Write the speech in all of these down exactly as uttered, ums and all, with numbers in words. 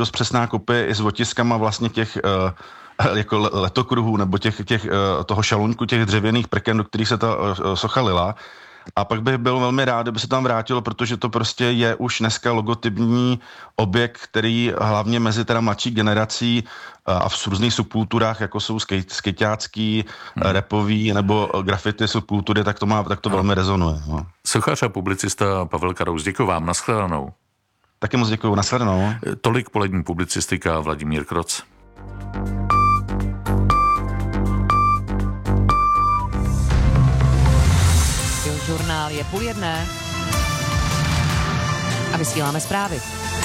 dost přesná kopie i s otiskama vlastně těch uh, jako letokruhů nebo těch, těch, uh, toho šalunku těch dřevěných prken, do kterých se ta uh, socha lila. A pak bych byl velmi rád, kdyby se tam vrátilo, protože to prostě je už dneska logotypní objekt, který hlavně mezi teda mladší generací a v různých subkulturách, jako jsou skejťácký, hmm. rapový nebo graffiti subkultury, tak to má, tak to hmm. velmi rezonuje. No. Sochař a publicista Pavel Karous, děkuji vám, nashledanou. Taky moc děkuji, nashledanou. Tolik polední publicistika, Vladimír Kroc. Žurnál je půl jedné a vysíláme zprávy.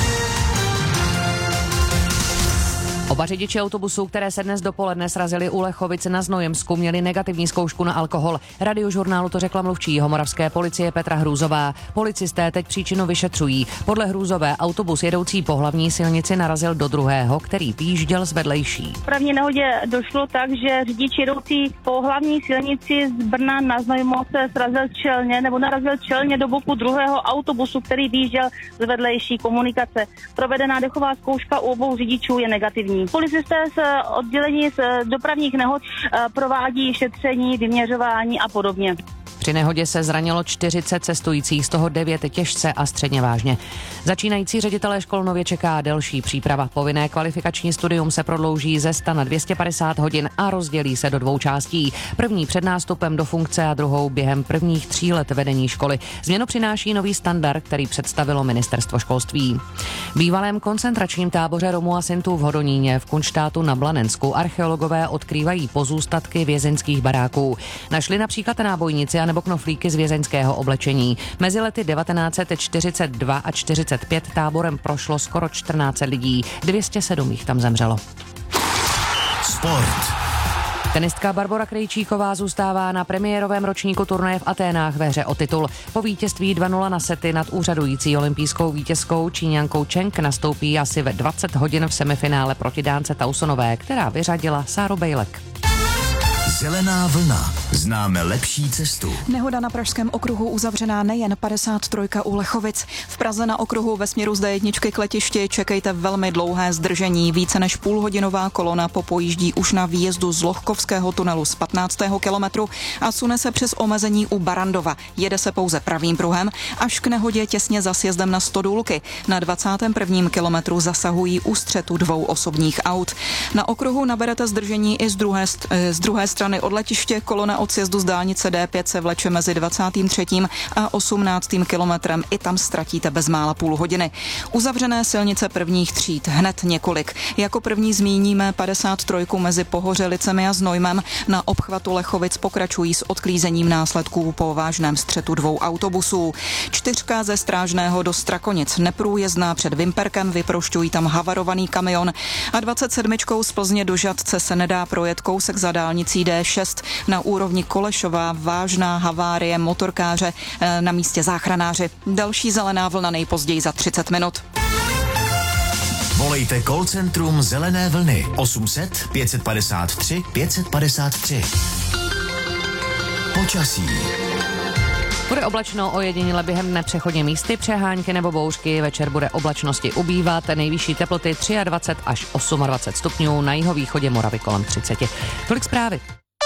Oba řidiči autobusů, které se dnes dopoledne srazili u Lechovic na Znojemsku, měli negativní zkoušku na alkohol. Radiožurnálu to řekla mluvčí jihomoravské policie Petra Hrůzová. Policisté teď příčinu vyšetřují. Podle Hrůzové autobus jedoucí po hlavní silnici narazil do druhého, který výjížděl z vedlejší. V první nehodě došlo tak, že řidič jedoucí po hlavní silnici z Brna na Znojmo se srazil čelně nebo narazil čelně do boku druhého autobusu, který výjížděl z vedlejší komunikace. Provedená dechová zkouška u obou řidičů je negativní. Policisté z oddělení z dopravních nehod provádí šetření, vyměřování a podobně. Při nehodě se zranilo čtyřicet cestujících, z toho devět těžce a středně vážně. Začínající ředitelé škol nově čeká delší příprava. Povinné kvalifikační studium se prodlouží ze sta na dvě stě padesát hodin a rozdělí se do dvou částí. První před nástupem do funkce a druhou během prvních tří let vedení školy. Změnu přináší nový standard, který představilo ministerstvo školství. V bývalém koncentračním táboře Romů a Sintů v Hodoníně v Kunštátu na Blanensku archeologové odkrývají pozůstatky vězeňských baráků. Našli například nábojnici a nebo knoflíky z vězeňského oblečení. Mezi lety devatenáct set čtyřicet dva a čtyřicet pět táborem prošlo skoro čtrnáct set lidí. dvě stě sedm jich tam zemřelo. Sport. Tenistka Barbora Krejčíková zůstává na premiérovém ročníku turnaje v Aténách ve hře o titul. Po vítězství dva nula na sety nad úřadující olympijskou vítězkou Číňankou Čeng nastoupí asi ve dvacet hodin v semifinále proti Dánce Tausonové, která vyřadila Sáru Bejlek. Zelená vlna. Známe lepší cestu. Nehoda na pražském okruhu uzavřená nejen padesát tři u Lechovic. V Praze na okruhu ve směru z dé jedna k letišti čekejte velmi dlouhé zdržení. Více než půlhodinová kolona popojíždí už na výjezdu z Lohkovského tunelu z patnáctého kilometru a sune se přes omezení u Barandova. Jede se pouze pravým pruhem až k nehodě těsně za sjezdem na Stodůlky. Na dvacátém prvním kilometru zasahují u střetu dvou osobních aut. Na okruhu naberete zdržení i z druhé, z druhé strany od letiště. Kolona od sjezdu z dálnice dé pět se vleče mezi dvacátým třetím a osmnáctým kilometrem. I tam ztratíte bezmála půl hodiny. Uzavřené silnice prvních tříd hned několik. Jako první zmíníme padesát tři mezi Pohořelicemi a Znojmem. Na obchvatu Lechovic pokračují s odklízením následků po vážném střetu dvou autobusů. Čtyřka ze Strážného do Strakonic neprůjezdná před Vimperkem, vyprošťují tam havarovaný kamion a dvacet sedm z Plzně do Žatce se nedá projet kousek za dálnicí dé šest. Na úrovni Kolešova vážná havárie motorkáře, na místě záchranáři. Další zelená vlna nejpozději za třicet minut. Volejte call centrum Zelené vlny osm set pět padesát tři pět padesát tři. Počasí. Bude oblačno, ojediněle během dne přechodně místy, přehánky nebo bouřky. Večer bude oblačnosti ubývat, nejvyšší teploty dvacet tři až dvacet osm stupňů, na jihovýchodě Moravy kolem třicet. Tolik zprávy.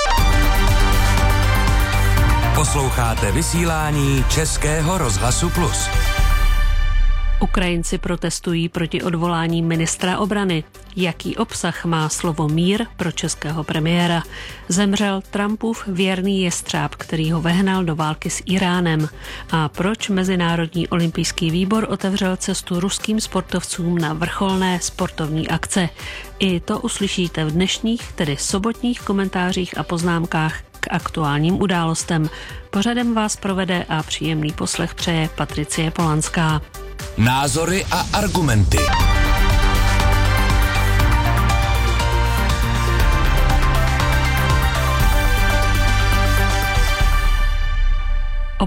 Posloucháte vysílání Českého rozhlasu Plus. Ukrajinci protestují proti odvolání ministra obrany. Jaký obsah má slovo mír pro českého premiéra? Zemřel Trumpův věrný jestřáb, který ho vehnal do války s Iránem. A proč Mezinárodní olympijský výbor otevřel cestu ruským sportovcům na vrcholné sportovní akce? I to uslyšíte v dnešních, tedy sobotních komentářích a poznámkách k aktuálním událostem. Pořadem vás provede a příjemný poslech přeje Patricie Polanská. Názory a argumenty.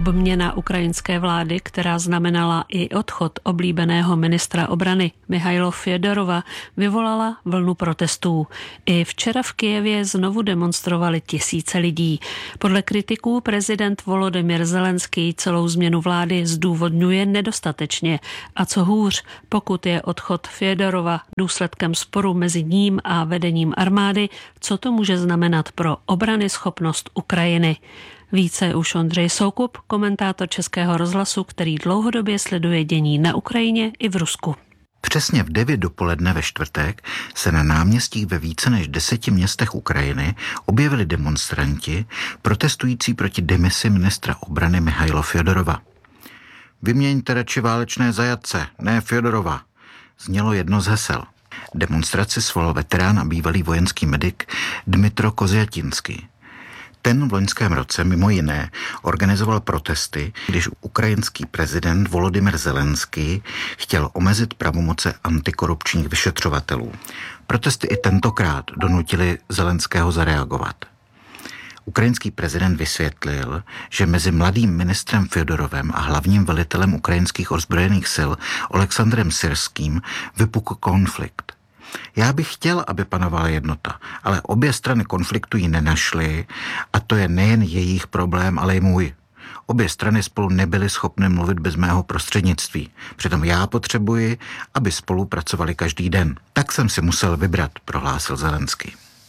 Obměna ukrajinské vlády, která znamenala i odchod oblíbeného ministra obrany Michaila Fjodorova, vyvolala vlnu protestů. I včera v Kyjevě znovu demonstrovali tisíce lidí. Podle kritiků prezident Volodymyr Zelenský celou změnu vlády zdůvodňuje nedostatečně. A co hůř, pokud je odchod Fjodorova důsledkem sporu mezi ním a vedením armády, co to může znamenat pro obranyschopnost Ukrajiny. Více už Ondřej Soukup, komentátor Českého rozhlasu, který dlouhodobě sleduje dění na Ukrajině i v Rusku. Přesně v devět dopoledne ve čtvrtek se na náměstích ve více než deseti městech Ukrajiny objevili demonstranti protestující proti demisi ministra obrany Michaila Fjodorova. Vyměňte radši válečné zajatce, ne Fjodorova, znělo jedno z hesel. Demonstraci svolal veterán a bývalý vojenský medik Dmytro Kozjatinský. Ten v loňském roce mimo jiné organizoval protesty, když ukrajinský prezident Volodymyr Zelenský chtěl omezit pravomoce antikorupčních vyšetřovatelů. Protesty i tentokrát donutily Zelenského zareagovat. Ukrajinský prezident vysvětlil, že mezi mladým ministrem Fjodorovem a hlavním velitelem ukrajinských ozbrojených sil Oleksandrem Syrským vypukl konflikt. Já bych chtěl, aby panovala jednota, ale obě strany konfliktu ji nenašly a to je nejen jejich problém, ale i můj. Obě strany spolu nebyly schopny mluvit bez mého prostřednictví. Přitom já potřebuji, aby spolupracovali každý den. Tak jsem si musel vybrat, prohlásil Zelenský.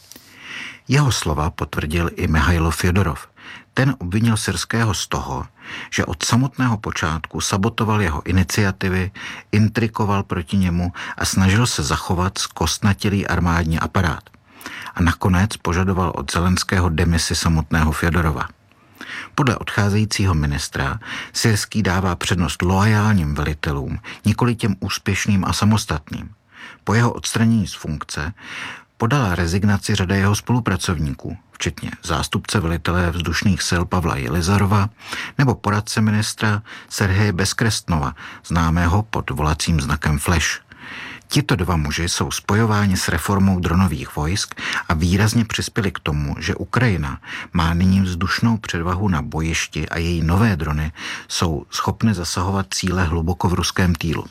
Jeho slova potvrdil i Michail Fjodorov. Ten obvinil Syrského z toho, že od samotného počátku sabotoval jeho iniciativy, intrikoval proti němu a snažil se zachovat zkostnatělý armádní aparát. A nakonec požadoval od Zelenského demisi samotného Fjodorova. Podle odcházejícího ministra Syrský dává přednost loajálním velitelům, nikoli těm úspěšným a samostatným. Po jeho odstranění z funkce podala rezignaci řada jeho spolupracovníků, včetně zástupce velitele vzdušných sil Pavla Jelizarova nebo poradce ministra Serheje Bezkrestnova, známého pod volacím znakem Flash. Tito dva muži jsou spojováni s reformou dronových vojsk a výrazně přispěli k tomu, že Ukrajina má nyní vzdušnou předvahu na bojišti a její nové drony jsou schopny zasahovat cíle hluboko v ruském týlu.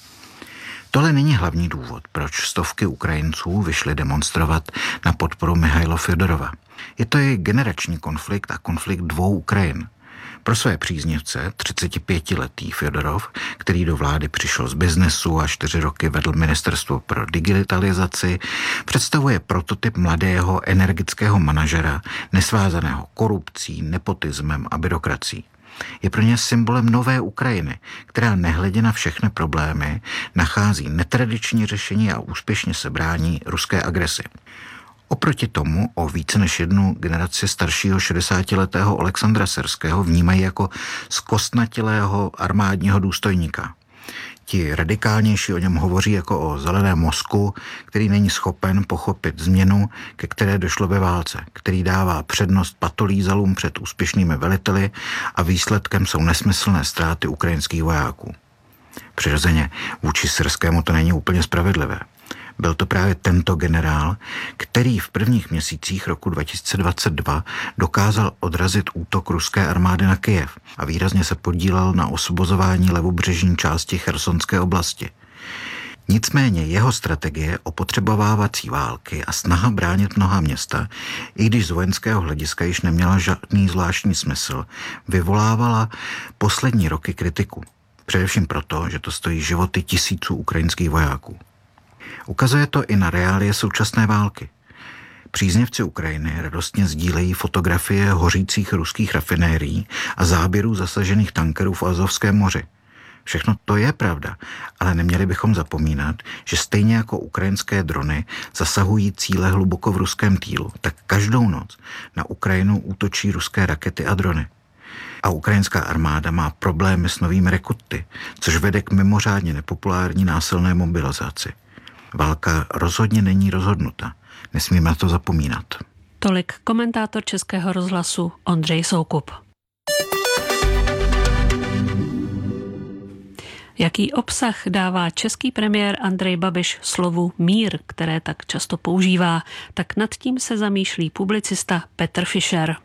Tohle není hlavní důvod, proč stovky Ukrajinců vyšly demonstrovat na podporu Michaila Fjodorova. Je to i generační konflikt a konflikt dvou Ukrajin. Pro své příznivce třicetipětiletý Fjodorov, který do vlády přišel z biznesu a čtyři roky vedl ministerstvo pro digitalizaci, představuje prototyp mladého energického manažera, nesvázaného korupcí, nepotismem a byrokracií. Je pro ně symbolem nové Ukrajiny, která nehledě na všechny problémy nachází netradiční řešení a úspěšně se brání ruské agresi. Oproti tomu o více než jednu generaci staršího šedesátiletého Oleksandra Syrského vnímají jako zkostnatělého armádního důstojníka. Ti radikálnější o něm hovoří jako o zeleném mozku, který není schopen pochopit změnu, ke které došlo ve válce, který dává přednost patolízalům před úspěšnými veliteli a výsledkem jsou nesmyslné ztráty ukrajinských vojáků. Přirozeně vůči Syrskému to není úplně spravedlivé. Byl to právě tento generál, který v prvních měsících roku dva tisíce dvacet dva dokázal odrazit útok ruské armády na Kyjev a výrazně se podílel na osvobozování levobřežní části Chersonské oblasti. Nicméně jeho strategie opotřebovávací války a snaha bránit mnoha města, i když z vojenského hlediska již neměla žádný zvláštní smysl, vyvolávala poslední roky kritiku. Především proto, že to stojí životy tisíců ukrajinských vojáků. Ukazuje to i na reálie současné války. Příznivci Ukrajiny radostně sdílejí fotografie hořících ruských rafinérií a záběrů zasažených tankerů v Azovském moři. Všechno to je pravda, ale neměli bychom zapomínat, že stejně jako ukrajinské drony zasahují cíle hluboko v ruském týlu, tak každou noc na Ukrajinu útočí ruské rakety a drony. A ukrajinská armáda má problémy s novými rekruty, což vede k mimořádně nepopulární násilné mobilizaci. Válka rozhodně není rozhodnuta. Nesmíme na to zapomínat. Tolik komentátor Českého rozhlasu Ondřej Soukup. Jaký obsah dává český premiér Andrej Babiš slovu mír, které tak často používá, tak nad tím se zamýšlí publicista Petr Fischer.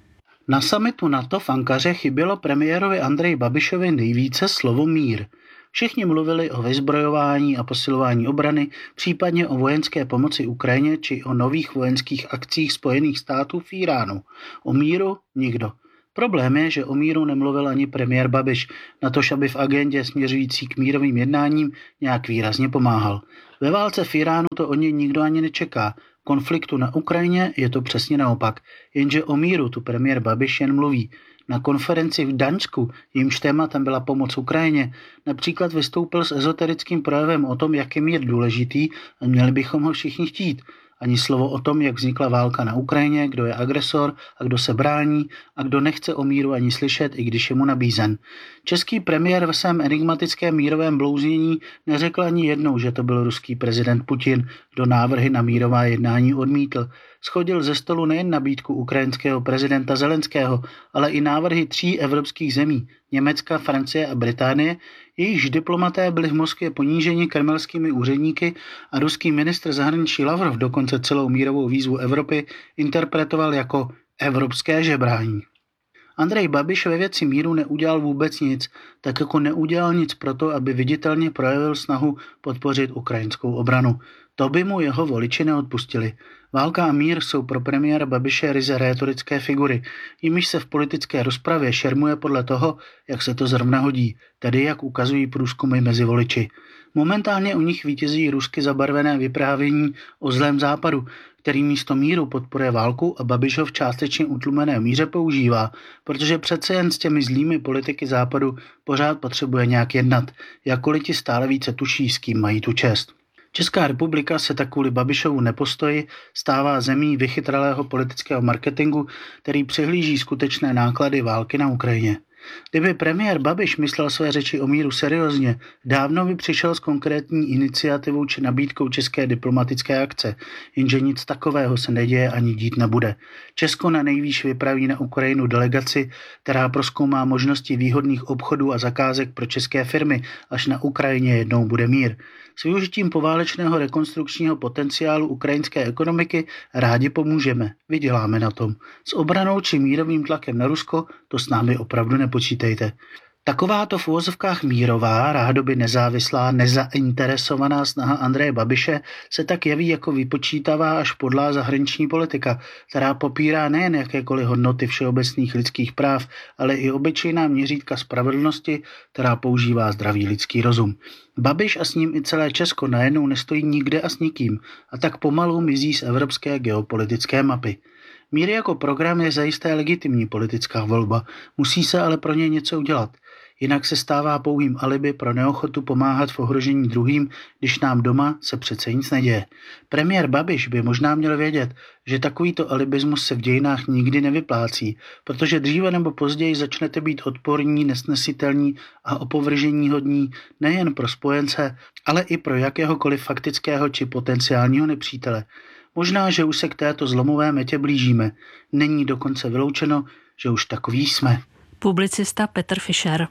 Na summitu NATO v Ankaře chybělo premiérovi Andreji Babišovi nejvíce slovo mír. Všichni mluvili o vyzbrojování a posilování obrany, případně o vojenské pomoci Ukrajině či o nových vojenských akcích Spojených států v Iránu. O míru nikdo. Problém je, že o míru nemluvil ani premiér Babiš, natož aby v agendě směřující k mírovým jednáním nějak výrazně pomáhal. Ve válce v Iránu to od něj nikdo ani nečeká. Konfliktu na Ukrajině je to přesně naopak, jenže o míru tu premiér Babiš jen mluví. Na konferenci v Daňsku, jímž tématem byla pomoc Ukrajině, například vystoupil s ezoterickým projevem o tom, jak je mír důležitý a měli bychom ho všichni chtít. Ani slovo o tom, jak vznikla válka na Ukrajině, kdo je agresor a kdo se brání a kdo nechce o míru ani slyšet, i když je mu nabízen. Český premiér ve svém enigmatickém mírovém blouznění neřekl ani jednou, že to byl ruský prezident Putin, kdo návrhy na mírová jednání odmítl. Shodil ze stolu nejen nabídku ukrajinského prezidenta Zelenského, ale i návrhy tří evropských zemí, Německa, Francie a Británie, jejichž diplomaté byli v Moskvě poníženi kremelskými úředníky a ruský ministr zahraničí Lavrov dokonce celou mírovou výzvu Evropy interpretoval jako evropské žebrání. Andrej Babiš ve věci míru neudělal vůbec nic, tak jako neudělal nic proto, aby viditelně projevil snahu podpořit ukrajinskou obranu. To by mu jeho voliči neodpustili. Válka a mír jsou pro premiéra Babiše ryze rétorické figury, jimiž se v politické rozpravě šermuje podle toho, jak se to zrovna hodí, tedy jak ukazují průzkumy mezi voliči. Momentálně u nich vítězí rusky zabarvené vyprávění o zlém západu, který místo míru podporuje válku a Babiš ho v částečně utlumené míře používá, protože přece jen s těmi zlými politiky západu pořád potřebuje nějak jednat, jakkoliv ti stále více tuší, s kým mají tu čest. Česká republika se tak kvůli Babišovu nepostoji stává zemí vychytralého politického marketingu, který přehlíží skutečné náklady války na Ukrajině. Kdyby premiér Babiš myslel své řeči o míru seriózně, dávno by přišel s konkrétní iniciativou či nabídkou české diplomatické akce, jenže nic takového se neděje ani dít nebude. Česko na nejvýš vypraví na Ukrajinu delegaci, která prozkoumá možnosti výhodných obchodů a zakázek pro české firmy, až na Ukrajině jednou bude mír. S využitím poválečného rekonstrukčního potenciálu ukrajinské ekonomiky rádi pomůžeme, vyděláme na tom. S obranou či mírovým tlakem na Rusko to s námi opravdu nepočítejte. Takováto v uvozovkách mírová, rádoby nezávislá, nezainteresovaná snaha Andreje Babiše se tak jeví jako vypočítavá až podlá zahraniční politika, která popírá nejen jakékoliv hodnoty všeobecných lidských práv, ale i obyčejná měřítka spravedlnosti, která používá zdravý lidský rozum. Babiš a s ním i celé Česko najednou nestojí nikde a s nikým a tak pomalu mizí z evropské geopolitické mapy. Mír jako program je zajisté legitimní politická volba, musí se ale pro ně něco udělat. Jinak se stává pouhým alibi pro neochotu pomáhat v ohrožení druhým, když nám doma se přece nic neděje. Premiér Babiš by možná měl vědět, že takovýto alibismus se v dějinách nikdy nevyplácí, protože dříve nebo později začnete být odporní, nesnesitelní a opovrženíhodní nejen pro spojence, ale i pro jakéhokoliv faktického či potenciálního nepřítele. Možná, že už se k této zlomové metě blížíme. Není dokonce vyloučeno, že už takový jsme. Publicista Petr Fischer.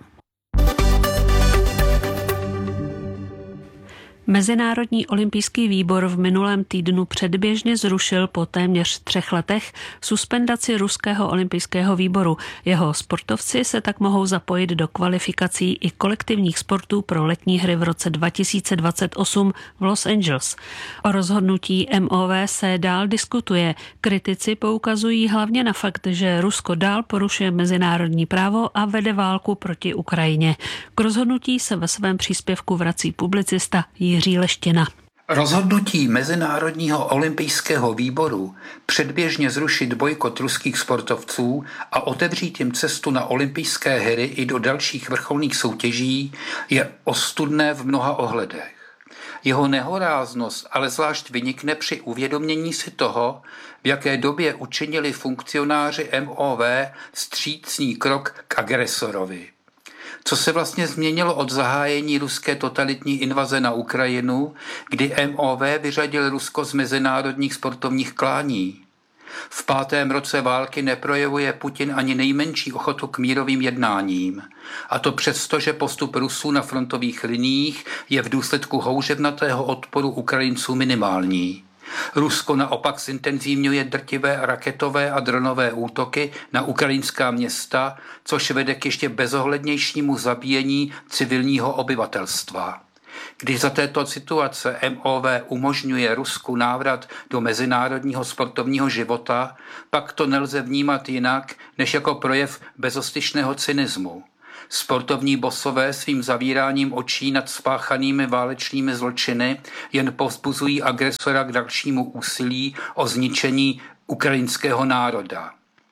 Mezinárodní olympijský výbor v minulém týdnu předběžně zrušil po téměř třech letech suspendaci ruského olympijského výboru. Jeho sportovci se tak mohou zapojit do kvalifikací i kolektivních sportů pro letní hry v roce dva tisíce dvacet osm v Los Angeles. O rozhodnutí M O V se dál diskutuje. Kritici poukazují hlavně na fakt, že Rusko dál porušuje mezinárodní právo a vede válku proti Ukrajině. K rozhodnutí se ve svém příspěvku vrací publicista Jiří Leština. Rozhodnutí Mezinárodního olympijského výboru předběžně zrušit bojkot ruských sportovců a otevřít jim cestu na olympijské hry i do dalších vrcholných soutěží je ostudné v mnoha ohledech. Jeho nehoráznost ale zvlášť vynikne při uvědomění si toho, v jaké době učinili funkcionáři M O V vstřícný krok k agresorovi. Co se vlastně změnilo od zahájení ruské totalitní invaze na Ukrajinu, kdy M O V vyřadil Rusko z mezinárodních sportovních klání? V pátém roce války neprojevuje Putin ani nejmenší ochotu k mírovým jednáním. A to přesto, že postup Rusů na frontových liniích je v důsledku houževnatého odporu Ukrajinců minimální. Rusko naopak zintenzívňuje drtivé raketové a dronové útoky na ukrajinská města, což vede k ještě bezohlednějšímu zabíjení civilního obyvatelstva. Když za této situace M O V umožňuje Rusku návrat do mezinárodního sportovního života, pak to nelze vnímat jinak než jako projev bezostyšného cynismu. Sportovní bosové svým zavíráním očí nad spáchanými válečnými zločiny jen povzbuzují agresora k dalšímu úsilí o zničení ukrajinského národa.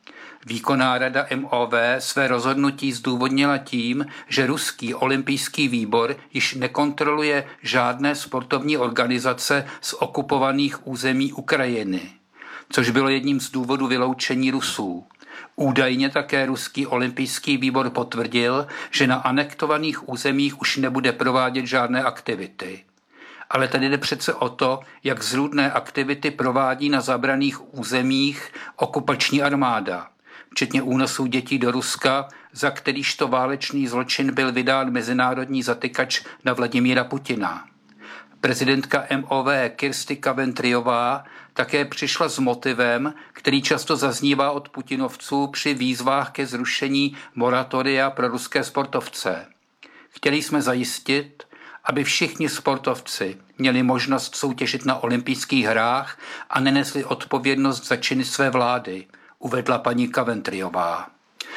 Výkonná rada M O V své rozhodnutí zdůvodnila tím, že ruský olympijský výbor již nekontroluje žádné sportovní organizace z okupovaných území Ukrajiny, což bylo jedním z důvodů vyloučení Rusů. Údajně také ruský olympijský výbor potvrdil, že na anektovaných územích už nebude provádět žádné aktivity. Ale tady jde přece o to, jak zrůdné aktivity provádí na zabraných územích okupační armáda, včetně únosů dětí do Ruska, za kterýž to válečný zločin byl vydán mezinárodní zatykač na Vladimíra Putina. Prezidentka M O V Kirsty Coventryová také přišla s motivem, který často zaznívá od putinovců při výzvách ke zrušení moratoria pro ruské sportovce. Chtěli jsme zajistit, aby všichni sportovci měli možnost soutěžit na olympijských hrách a nenesli odpovědnost za činy své vlády, uvedla paní Coventryová.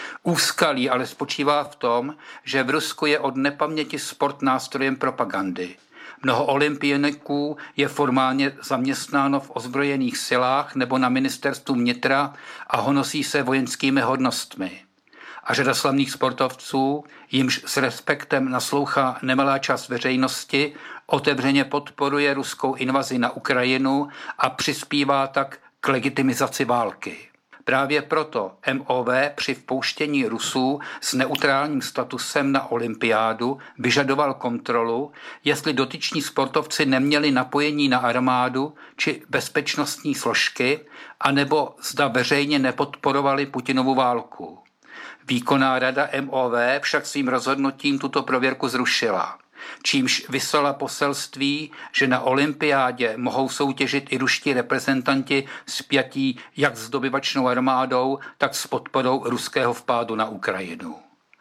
Úskalí ale spočívá v tom, že v Rusku je od nepaměti sport nástrojem propagandy. Mnoho olympioniků je formálně zaměstnáno v ozbrojených silách nebo na ministerstvu vnitra a honosí se vojenskými hodnostmi. A řada slavných sportovců, jimž s respektem naslouchá nemalá část veřejnosti, otevřeně podporuje ruskou invazi na Ukrajinu a přispívá tak k legitimizaci války. Právě proto M O V při vpouštění Rusů s neutrálním statusem na olympiádu vyžadoval kontrolu, jestli dotyční sportovci neměli napojení na armádu či bezpečnostní složky, anebo zda veřejně nepodporovali Putinovu válku. Výkonná rada M O V však svým rozhodnutím tuto prověrku zrušila, čímž vyslala poselství, že na olympiádě mohou soutěžit i ruští reprezentanti spjatí jak s dobyvačnou armádou, tak s podporou ruského vpádu na Ukrajinu.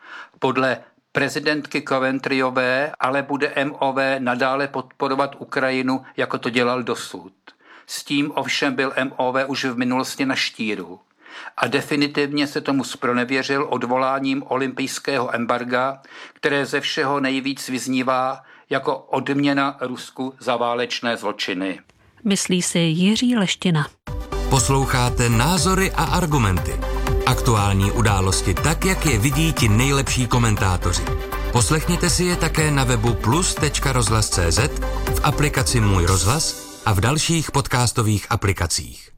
Podle prezidentky Coventryové ale bude M O V nadále podporovat Ukrajinu, jako to dělal dosud. S tím ovšem byl M O V už v minulosti na štíru. A definitivně se tomu zpronevěřil odvoláním olympijského embarga, které ze všeho nejvíc vyznívá jako odměna Rusku za válečné zločiny. Myslí si Jiří Leština. Posloucháte Názory a argumenty. Aktuální události tak, jak je vidí ti nejlepší komentátoři. Poslechněte si je také na webu plus tečka rozhlas tečka cé zet, v aplikaci Můj rozhlas a v dalších podcastových aplikacích.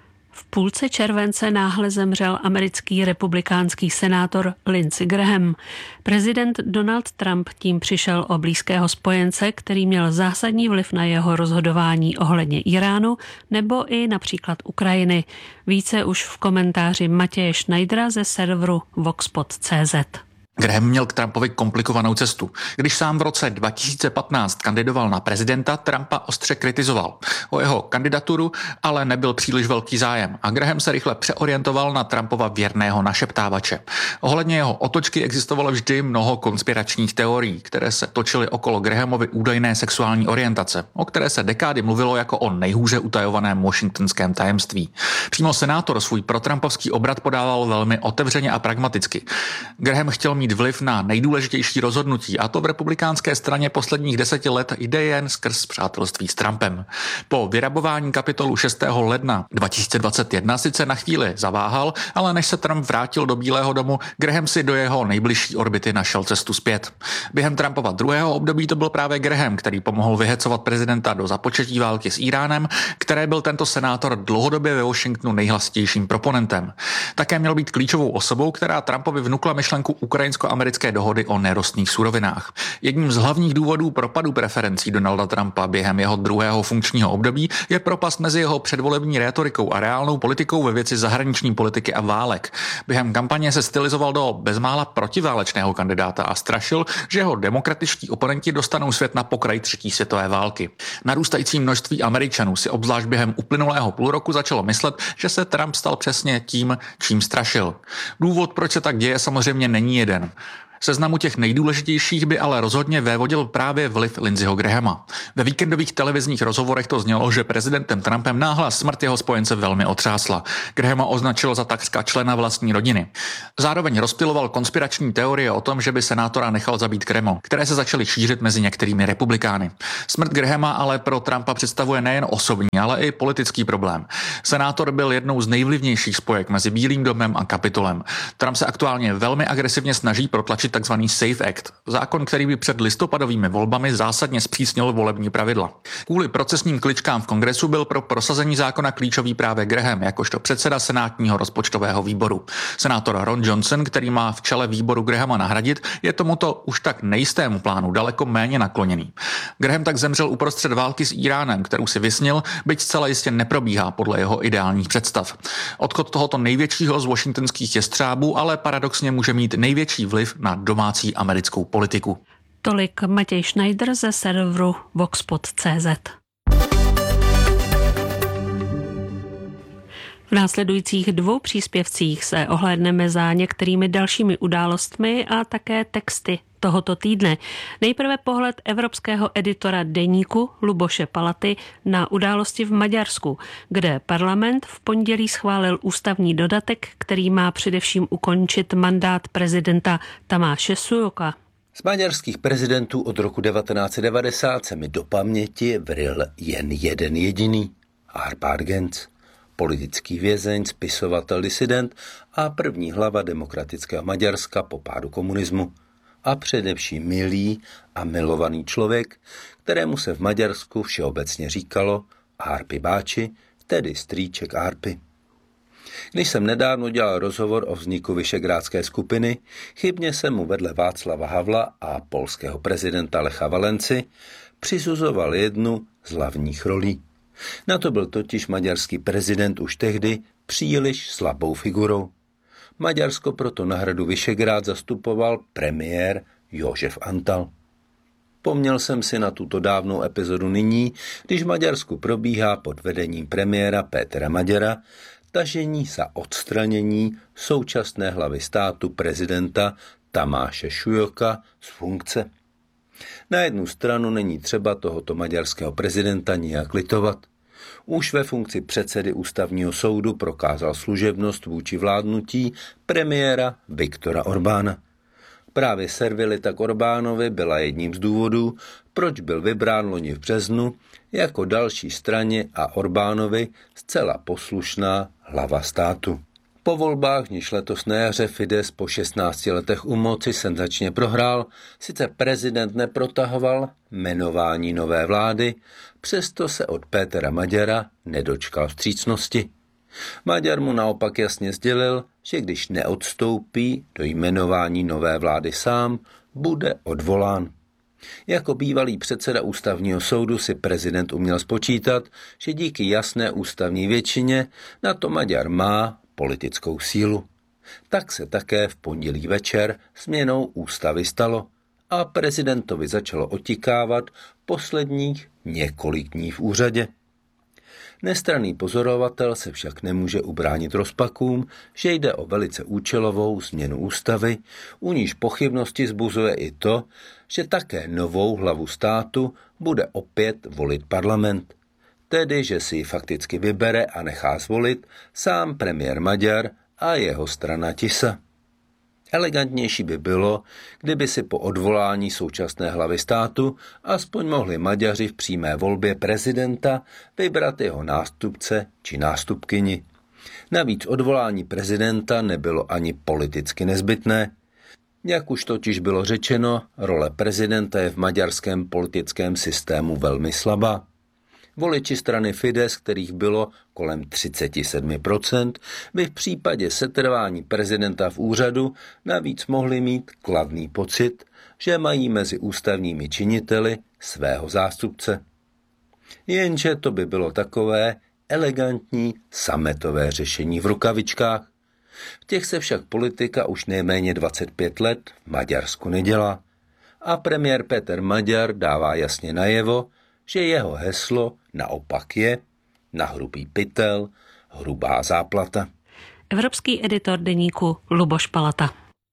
V půlce července náhle zemřel americký republikánský senátor Lindsey Graham. Prezident Donald Trump tím přišel o blízkého spojence, který měl zásadní vliv na jeho rozhodování ohledně Iránu nebo i například Ukrajiny. Více už v komentáři Matěje Schneidera ze serveru voxpot tečka cé zet. Graham měl k Trumpovi komplikovanou cestu. Když sám v roce dva tisíce patnáct kandidoval na prezidenta, Trumpa ostře kritizoval. O jeho kandidaturu ale nebyl příliš velký zájem a Graham se rychle přeorientoval na Trumpova věrného našeptávače. Ohledně jeho otočky existovalo vždy mnoho konspiračních teorií, které se točily okolo Grahamovy údajné sexuální orientace, o které se dekády mluvilo jako o nejhůře utajovaném washingtonském tajemství. Přímo senátor svůj protrampovský obrat podával velmi otevřeně a pragmaticky. Graham chtěl mít vliv na nejdůležitější rozhodnutí a to v republikánské straně posledních deseti let jde jen skrz přátelství s Trumpem. Po vyrabování Kapitolu šestého ledna dva tisíce dvacet jedna sice na chvíli zaváhal, ale než se Trump vrátil do Bílého domu, Graham si do jeho nejbližší orbity našel cestu zpět. Během Trumpova druhého období to byl právě Graham, který pomohl vyhecovat prezidenta do započetí války s Íránem, které byl tento senátor dlouhodobě ve Washingtonu nejhlasitějším proponentem. Také měl být klíčovou osobou, která Trumpovi vnukla myšlenku ukrajinské ukrajinsko-americké dohody o nerostných surovinách. Jedním z hlavních důvodů propadu preferencí Donalda Trumpa během jeho druhého funkčního období je propast mezi jeho předvolební rétorikou a reálnou politikou ve věci zahraniční politiky a válek. Během kampaně se stylizoval do bezmála protiválečného kandidáta a strašil, že jeho demokratičtí oponenti dostanou svět na pokraj třetí světové války. Narůstající množství Američanů si obzvlášť během uplynulého půl roku začalo myslet, že se Trump stal přesně tím, čím strašil. Důvod, proč se tak děje, samozřejmě není jeden. Seznamu těch nejdůležitějších by ale rozhodně vévodil právě vliv Lindseyho Grahama. Ve víkendových televizních rozhovorech to znělo, že prezidentem Trumpem náhla smrt jeho spojence velmi otřásla. Grahama označil za takřka člena vlastní rodiny. Zároveň rozptyloval konspirační teorie o tom, že by senátora nechal zabít Kreml, které se začaly šířit mezi některými republikány. Smrt Grahama ale pro Trumpa představuje nejen osobní, ale i politický problém. Senátor byl jednou z nejvlivnějších spojek mezi Bílým domem a Kapitolem. Trump se aktuálně velmi agresivně snaží protlačit takzvaný Safe Act, zákon, který by před listopadovými volbami zásadně zpřísnil volební pravidla. Kvůli procesním kličkám v kongresu byl pro prosazení zákona klíčový právě Graham, jakožto předseda senátního rozpočtového výboru. Senátor Ron Johnson, který má v čele výboru Grahama nahradit, je tomuto už tak nejistému plánu daleko méně nakloněný. Graham tak zemřel uprostřed války s Íránem, kterou si vysnil, byť zcela jistě neprobíhá podle jeho ideálních představ. Odchod tohoto největšího z washingtonských jestřábů ale paradoxně může mít největší vliv na domácí americkou politiku. Tolik Matěj Schneider ze serveru voxpot tečka cé zet. V následujících dvou příspěvcích se ohlédneme za některými dalšími událostmi a také texty tohoto týdne. Nejprve pohled evropského editora deníku Luboše Palaty na události v Maďarsku, kde parlament v pondělí schválil ústavní dodatek, který má především ukončit mandát prezidenta Tamáše Sujoka. Z maďarských prezidentů od roku devatenáct set devadesát se mi do paměti vril jen jeden jediný, Árpád Genc, politický vězeň, spisovatel, disident a první hlava demokratického Maďarska po pádu komunismu. A především milý a milovaný člověk, kterému se v Maďarsku všeobecně říkalo Árpi báči, tedy strýček Árpy. Když jsem nedávno dělal rozhovor o vzniku Visegrádské skupiny, chybně jsem mu vedle Václava Havla a polského prezidenta Lecha Valenci přisuzoval jednu z hlavních rolí. Na to byl totiž maďarský prezident už tehdy příliš slabou figurou. Maďarsko proto na hradu Visegrád zastupoval premiér Jožef Antal. Pomněl jsem si na tuto dávnou epizodu nyní, když v Maďarsku probíhá pod vedením premiéra Pétera Magyara tažení za odstranění současné hlavy státu prezidenta Tamáše Sujoka z funkce. Na jednu stranu není třeba tohoto maďarského prezidenta nijak litovat. Už ve funkci předsedy ústavního soudu prokázal služebnost vůči vládnutí premiéra Viktora Orbána. Právě servilita k Orbánovi byla jedním z důvodů, proč byl vybrán loni v březnu jako další straně a Orbánovi zcela poslušná hlava státu. Po volbách, níž letos na jaře Fidesz po šestnácti letech u moci senzačně prohrál, sice prezident neprotahoval jmenování nové vlády, přesto se od Pétera Magyara nedočkal vstřícnosti. Maďar mu naopak jasně sdělil, že když neodstoupí do jmenování nové vlády sám, bude odvolán. Jako bývalý předseda ústavního soudu si prezident uměl spočítat, že díky jasné ústavní většině na to Maďar má politickou sílu. Tak se také v pondělí večer změnou ústavy stalo a prezidentovi začalo otikávat posledních několik dní v úřadě. Nestranný pozorovatel se však nemůže ubránit rozpakům, že jde o velice účelovou změnu ústavy, u níž pochybnosti zbuzuje i to, že také novou hlavu státu bude opět volit parlament. Tedy, že si ji fakticky vybere a nechá zvolit sám premiér Maďar a jeho strana Tisa. Elegantnější by bylo, kdyby si po odvolání současné hlavy státu aspoň mohli Maďaři v přímé volbě prezidenta vybrat jeho nástupce či nástupkyni. Navíc odvolání prezidenta nebylo ani politicky nezbytné. Jak už totiž bylo řečeno, role prezidenta je v maďarském politickém systému velmi slabá. Voliči strany Fides, kterých bylo kolem třicet sedm procent, by v případě setrvání prezidenta v úřadu navíc mohli mít kladný pocit, že mají mezi ústavními činiteli svého zástupce. Jenže to by bylo takové elegantní sametové řešení v rukavičkách. V těch se však politika už nejméně dvacet pět let v Maďarsku nedělá. A premiér Péter Maďar dává jasně najevo, že jeho heslo naopak je na hrubý pytel, hrubá záplata. Evropský editor deníku Luboš Palata.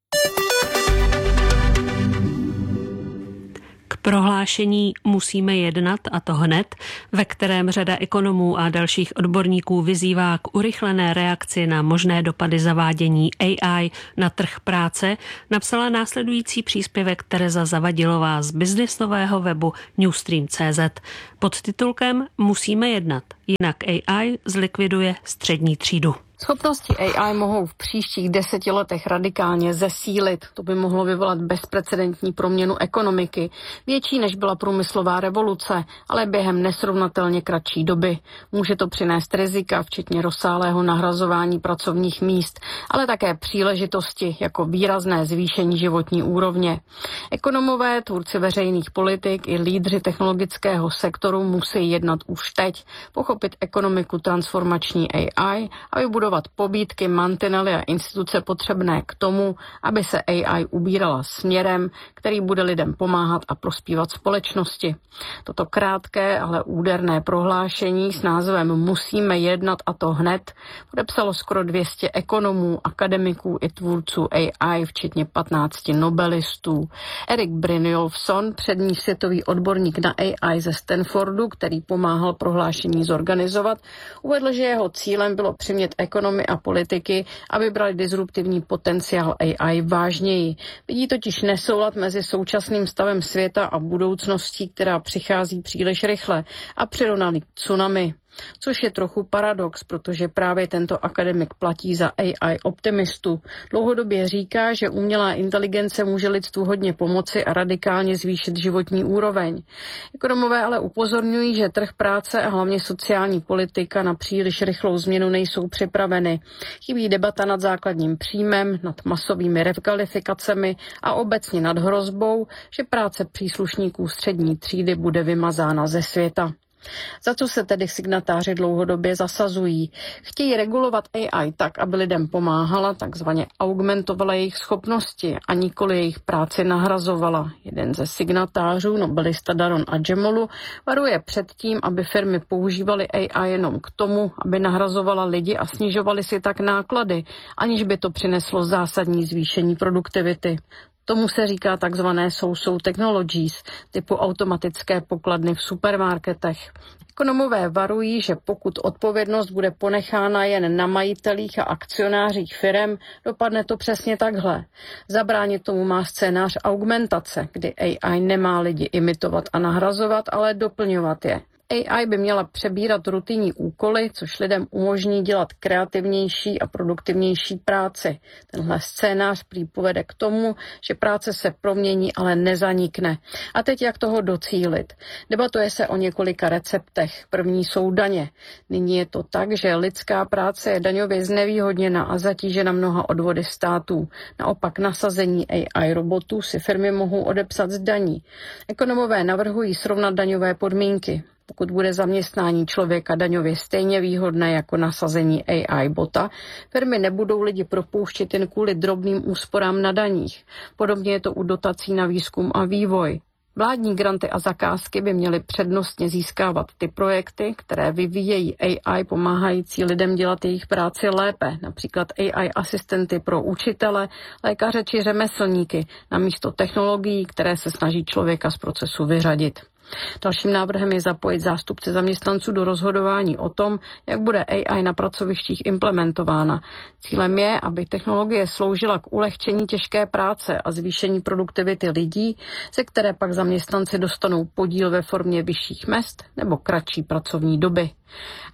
K prohlášení musíme jednat, a to hned, ve kterém řada ekonomů a dalších odborníků vyzývá k urychlené reakci na možné dopady zavádění A I na trh práce, napsala následující příspěvek Tereza Zavadilová z biznisového webu Newstream tečka cé zet pod titulkem Musíme jednat, jinak A I zlikviduje střední třídu. Schopnosti A I mohou v příštích deseti letech radikálně zesílit. To by mohlo vyvolat bezprecedentní proměnu ekonomiky, větší než byla průmyslová revoluce, ale během nesrovnatelně kratší doby. Může to přinést rizika, včetně rozsáhlého nahrazování pracovních míst, ale také příležitosti jako výrazné zvýšení životní úrovně. Ekonomové, tvůrci veřejných politik i lídři technologického sektoru musí jednat už teď, pochopit ekonomiku transformační A I a vybudovat pobídky, mantinely a instituce potřebné k tomu, aby se A I ubírala směrem, který bude lidem pomáhat a prospívat společnosti. Toto krátké, ale úderné prohlášení s názvem Musíme jednat, a to hned podepsalo skoro dvě stě ekonomů, akademiků i tvůrců A I, včetně patnácti nobelistů. Erik Brynjolfsson, přední světový odborník na A I ze Stanfordu, který pomáhal prohlášení zorganizovat, uvedl, že jeho cílem bylo přimět ekonomy a politiky, aby brali disruptivní potenciál A I vážněji. Vidí totiž nesoulad mezi současným stavem světa a budoucností, která přichází příliš rychle, a přirovnali k tsunami. Což je trochu paradox, protože právě tento akademik platí za A I optimistu. Dlouhodobě říká, že umělá inteligence může lidstvu hodně pomoci a radikálně zvýšit životní úroveň. Ekonomové ale upozorňují, že trh práce a hlavně sociální politika na příliš rychlou změnu nejsou připraveny. Chybí debata nad základním příjmem, nad masovými rekvalifikacemi a obecně nad hrozbou, že práce příslušníků střední třídy bude vymazána ze světa. Za co se tedy signatáři dlouhodobě zasazují? Chtějí regulovat A I tak, aby lidem pomáhala, takzvaně augmentovala jejich schopnosti a nikoli jejich práci nahrazovala. Jeden ze signatářů, nobelista Daron Acemoglu, varuje před tím, aby firmy používaly A I jenom k tomu, aby nahrazovala lidi a snižovaly si tak náklady, aniž by to přineslo zásadní zvýšení produktivity. Tomu se říká takzvané so-so technologies, typu automatické pokladny v supermarketech. Ekonomové varují, že pokud odpovědnost bude ponechána jen na majitelích a akcionářích firem, dopadne to přesně takhle. Zabránit tomu má scénář augmentace, kdy A I nemá lidi imitovat a nahrazovat, ale doplňovat je. A I by měla přebírat rutinní úkoly, což lidem umožní dělat kreativnější a produktivnější práci. Tenhle scénář prý povede k tomu, že práce se promění, ale nezanikne. A teď jak toho docílit? Debatuje se o několika receptech. První jsou daně. Nyní je to tak, že lidská práce je daňově znevýhodněna a zatížena mnoha odvody států. Naopak nasazení A I robotů si firmy mohou odepsat z daní. Ekonomové navrhují srovnat daňové podmínky. Pokud bude zaměstnání člověka daňově stejně výhodné jako nasazení A I bota, firmy nebudou lidi propouštět jen kvůli drobným úsporám na daních. Podobně je to u dotací na výzkum a vývoj. Vládní granty a zakázky by měly přednostně získávat ty projekty, které vyvíjejí A I pomáhající lidem dělat jejich práci lépe, například A I asistenty pro učitele, lékaře či řemeslníky, namísto technologií, které se snaží člověka z procesu vyřadit. Dalším návrhem je zapojit zástupce zaměstnanců do rozhodování o tom, jak bude A I na pracovištích implementována. Cílem je, aby technologie sloužila k ulehčení těžké práce a zvýšení produktivity lidí, ze které pak zaměstnanci dostanou podíl ve formě vyšších mezd nebo kratší pracovní doby.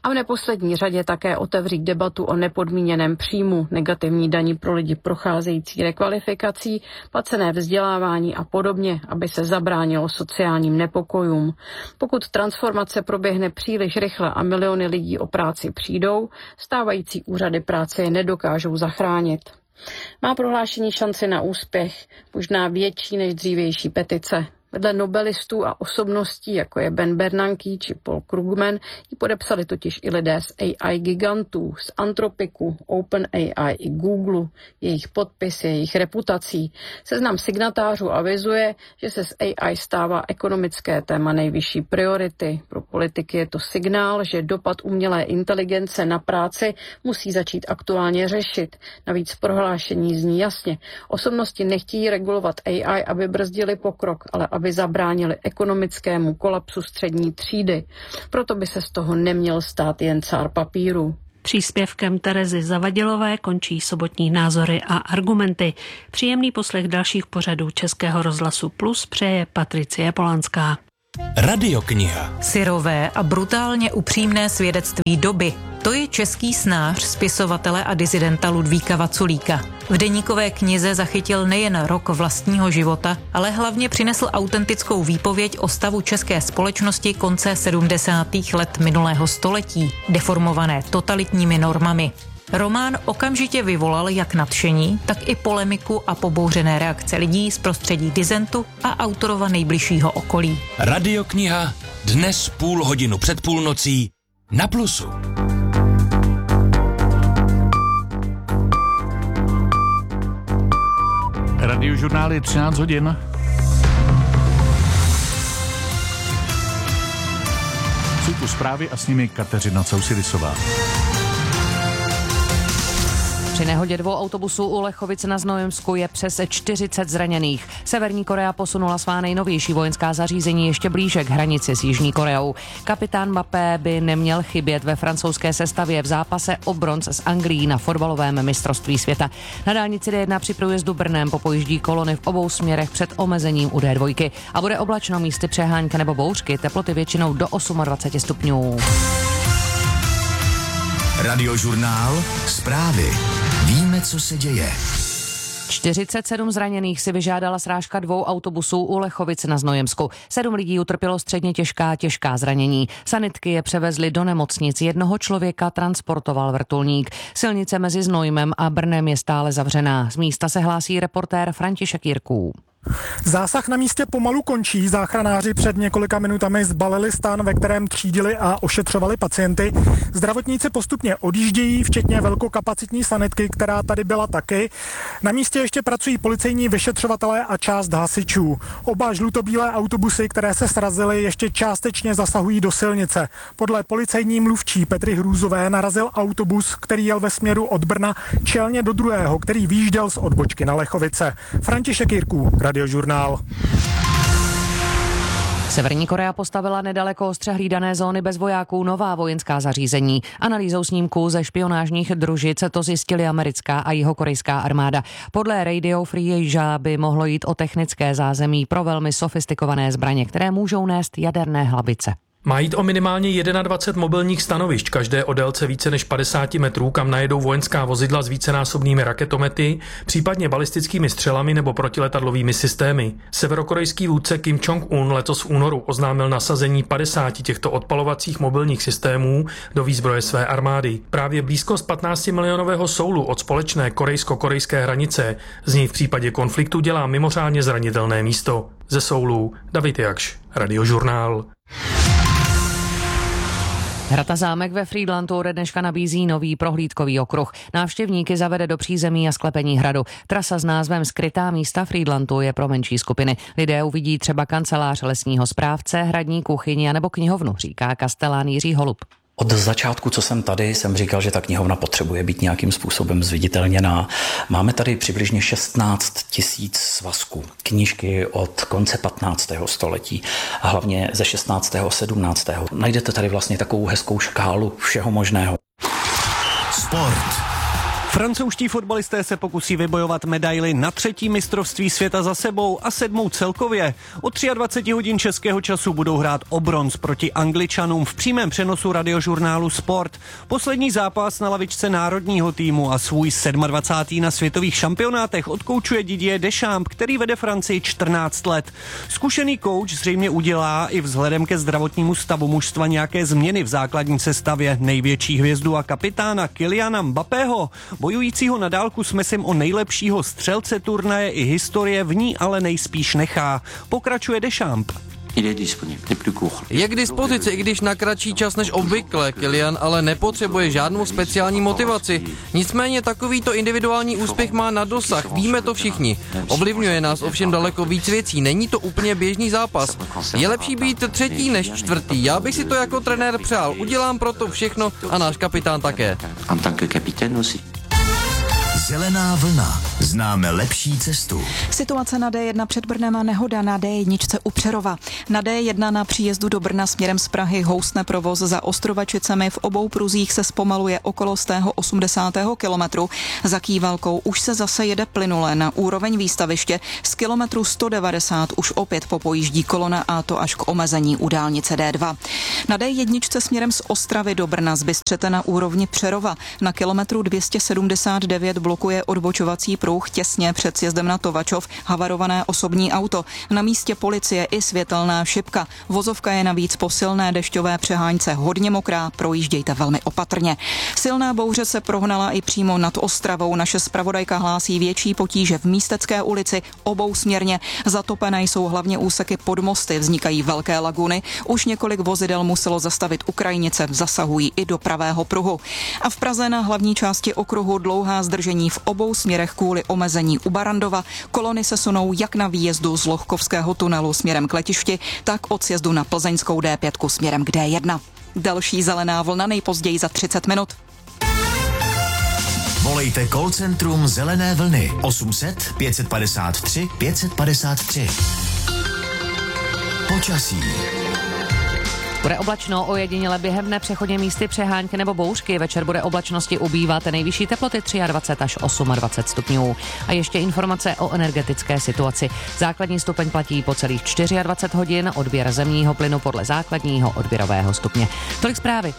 a v neposlední řadě také otevřít debatu o nepodmíněném příjmu, negativní daní pro lidi procházející rekvalifikací, placené vzdělávání a podobně, aby se zabránilo sociálním nepokojům. Pokud transformace proběhne příliš rychle a miliony lidí o práci přijdou, stávající úřady práce je nedokážou zachránit. Má prohlášení šanci na úspěch, možná větší než dřívější petice. Vedle nobelistů a osobností, jako je Ben Bernanke či Paul Krugman, ji podepsali totiž i lidé z A I gigantů, z Anthropicu, OpenAI i Google. Jejich podpis je jejich reputací. Seznam signatářů avizuje, že se z A I stává ekonomické téma nejvyšší priority. Pro politiky je to signál, že dopad umělé inteligence na práci musí začít aktuálně řešit. Navíc prohlášení zní jasně. Osobnosti nechtějí regulovat A I, aby brzdili pokrok, ale aby aby zabránili ekonomickému kolapsu střední třídy. Proto by se z toho neměl stát jen cár papíru. Příspěvkem Terezy Zavadilové končí sobotní názory a argumenty. Příjemný poslech dalších pořadů Českého rozhlasu Plus přeje Patricie Polanská. Radiokniha. Syrové a brutálně upřímné svědectví doby. To je český snář, spisovatele a disidenta Ludvíka Vaculíka. V deníkové knize zachytil nejen rok vlastního života, ale hlavně přinesl autentickou výpověď o stavu české společnosti konce sedmdesátých let minulého století, deformované totalitními normami. Román okamžitě vyvolal jak nadšení, tak i polemiku a pobouřené reakce lidí z prostředí disentu a autorova nejbližšího okolí. Radiokniha dnes půl hodinu před půlnocí na Plusu. Radiožurnály třináct hodin. Jsou tu zprávy a s nimi Kateřina Causidisová. Při nehodě dvou autobusů u Lechovic na Znojemsku je přes čtyřicet zraněných. Severní Korea posunula svá nejnovější vojenská zařízení ještě blíže k hranici s Jižní Koreou. Kapitán Mbappé by neměl chybět ve francouzské sestavě v zápase o bronz s Anglií na fotbalovém mistrovství světa. Na dálnici D jedna při průjezdu Brnem popojíždí kolony v obou směrech před omezením u D dva a bude oblačno, místy přehánka nebo bouřky, teploty většinou do dvacet osm stupňů. Radiožurnál, zprávy. Víme, co se děje. čtyřicet sedm zraněných si vyžádala srážka dvou autobusů u Lechovic na Znojemsku. Sedm lidí utrpělo středně těžká těžká zranění. Sanitky je převezly do nemocnic. Jednoho člověka transportoval vrtulník. Silnice mezi Znojmem a Brnem je stále zavřená. Z místa se hlásí reportér František Jirků. Zásah na místě pomalu končí. Záchranáři před několika minutami zbalili stan, ve kterém třídili a ošetřovali pacienty. Zdravotníci postupně odjíždějí, včetně velkokapacitní sanitky, která tady byla taky. Na místě ještě pracují policejní vyšetřovatelé a část hasičů. Oba žlutobílé autobusy, které se srazily, ještě částečně zasahují do silnice. Podle policejní mluvčí Petry Hrůzové narazil autobus, který jel ve směru od Brna, čelně do druhého, který výjížděl z odbočky na Lechovice. František Jirků, Radiožurnál. Severní Korea postavila nedaleko ostře hlídané zóny bez vojáků nová vojenská zařízení. Analýzou snímků ze špionážních družic to zjistili americká a jihokorejská armáda. Podle Radio Free Asia by mohlo jít o technické zázemí pro velmi sofistikované zbraně, které můžou nést jaderné hlavice. Má jít o minimálně dvacet jedna mobilních stanovišť, každé o délce více než padesát metrů, kam najedou vojenská vozidla s vícenásobnými raketomety, případně balistickými střelami nebo protiletadlovými systémy. Severokorejský vůdce Kim Jong-un letos v únoru oznámil nasazení padesáti těchto odpalovacích mobilních systémů do výzbroje své armády. Právě blízkost patnáctimilionového Soulu od společné korejsko-korejské hranice z něj v případě konfliktu dělá mimořádně zranitelné místo. Ze Soulu David Jakš, Radiožurnál. Hrad a zámek ve Frýdlantu ode dneška nabízí nový prohlídkový okruh. Návštěvníky zavede do přízemí a sklepení hradu. Trasa s názvem Skrytá místa Frýdlantu je pro menší skupiny. Lidé uvidí třeba kancelář lesního správce, hradní kuchyni nebo knihovnu, říká kastelán Jiří Holub. Od začátku, co jsem tady, jsem říkal, že ta knihovna potřebuje být nějakým způsobem zviditelněná. Máme tady přibližně šestnáct tisíc svazků. Knížky od konce patnáctého století a hlavně ze šestnáctého a sedmnáctého Najdete tady vlastně takovou hezkou škálu všeho možného. Sport. Francouzští fotbalisté se pokusí vybojovat medaili na třetí mistrovství světa za sebou a sedmou celkově. O dvacet tři hodin českého času budou hrát o bronz proti Angličanům v přímém přenosu radiožurnálu Sport. Poslední zápas na lavičce národního týmu a svůj dvacátý sedmý na světových šampionátech odkoučuje Didier Deschamps, který vede Francii čtrnáct let. Zkušený kouč zřejmě udělá i vzhledem ke zdravotnímu stavu mužstva nějaké změny v základní sestavě. Největší hvězdu a kapitána Kyliana Mbappého, bojujícího na dálku s Messim o nejlepšího střelce turnaje i historie, v ní ale nejspíš nechá. Pokračuje Deschamps. Je k dispozici, i když na kratší čas než obvykle. Kylian ale nepotřebuje žádnou speciální motivaci. Nicméně takovýto individuální úspěch má na dosah, víme to všichni. Ovlivňuje nás ovšem daleko víc věcí, není to úplně běžný zápas. Je lepší být třetí než čtvrtý, já bych si to jako trenér přál, udělám proto všechno a náš kapitán také. Zelená vlna. Známe lepší cestu. Situace na D jedna před Brnem a nehoda na D jedna u Přerova. Na D jedna na příjezdu do Brna směrem z Prahy houstne provoz za Ostrovačicemi. V obou pruzích se zpomaluje okolo stého osmdesátého kilometru. Za Kývalkou už se zase jede plynule na úroveň výstaviště. Z kilometru sto devadesát už opět popojíždí kolona a to až k omezení u dálnice D dva. Na D jedna směrem z Ostravy do Brna zbystřete na úrovni Přerova. Na kilometru dvě stě sedmdesát devět blokuje odbočovací pruh těsně před sjezdem na Tovačov havarované osobní auto. Na místě policie i světelná šipka. Vozovka je navíc po silné dešťové přehánce hodně mokrá, projíždějte velmi opatrně. Silná bouře se prohnala i přímo nad Ostravou. Naše zpravodajka hlásí větší potíže v Místecké ulici obousměrně. Zatopené jsou hlavně úseky pod mosty, vznikají velké laguny. Už několik vozidel muselo zastavit u krajnice, zasahují i do pravého pruhu. A v Praze na hlavní části okruhu dlouhá zdržení v obou směrech kvůli omezení u Barandova. Kolony se sunou jak na výjezdu z Lohkovského tunelu směrem k letišti, tak od sjezdu na plzeňskou D pět směrem k D jedna. Další zelená vlna nejpozději za třicet minut. Volejte call centrum Zelené vlny osm set pět padesát tři pět padesát tři. Počasí. Bude oblačno, ojediněle během dne přechodně místy přehánky nebo bouřky. Večer bude oblačnosti ubývat, nejvyšší teploty dvacet tři až dvacet osm stupňů. A ještě informace o energetické situaci. Základní stupeň platí po celých dvacet čtyři hodin, odběr zemního plynu podle základního odběrového stupně. Tolik zprávy.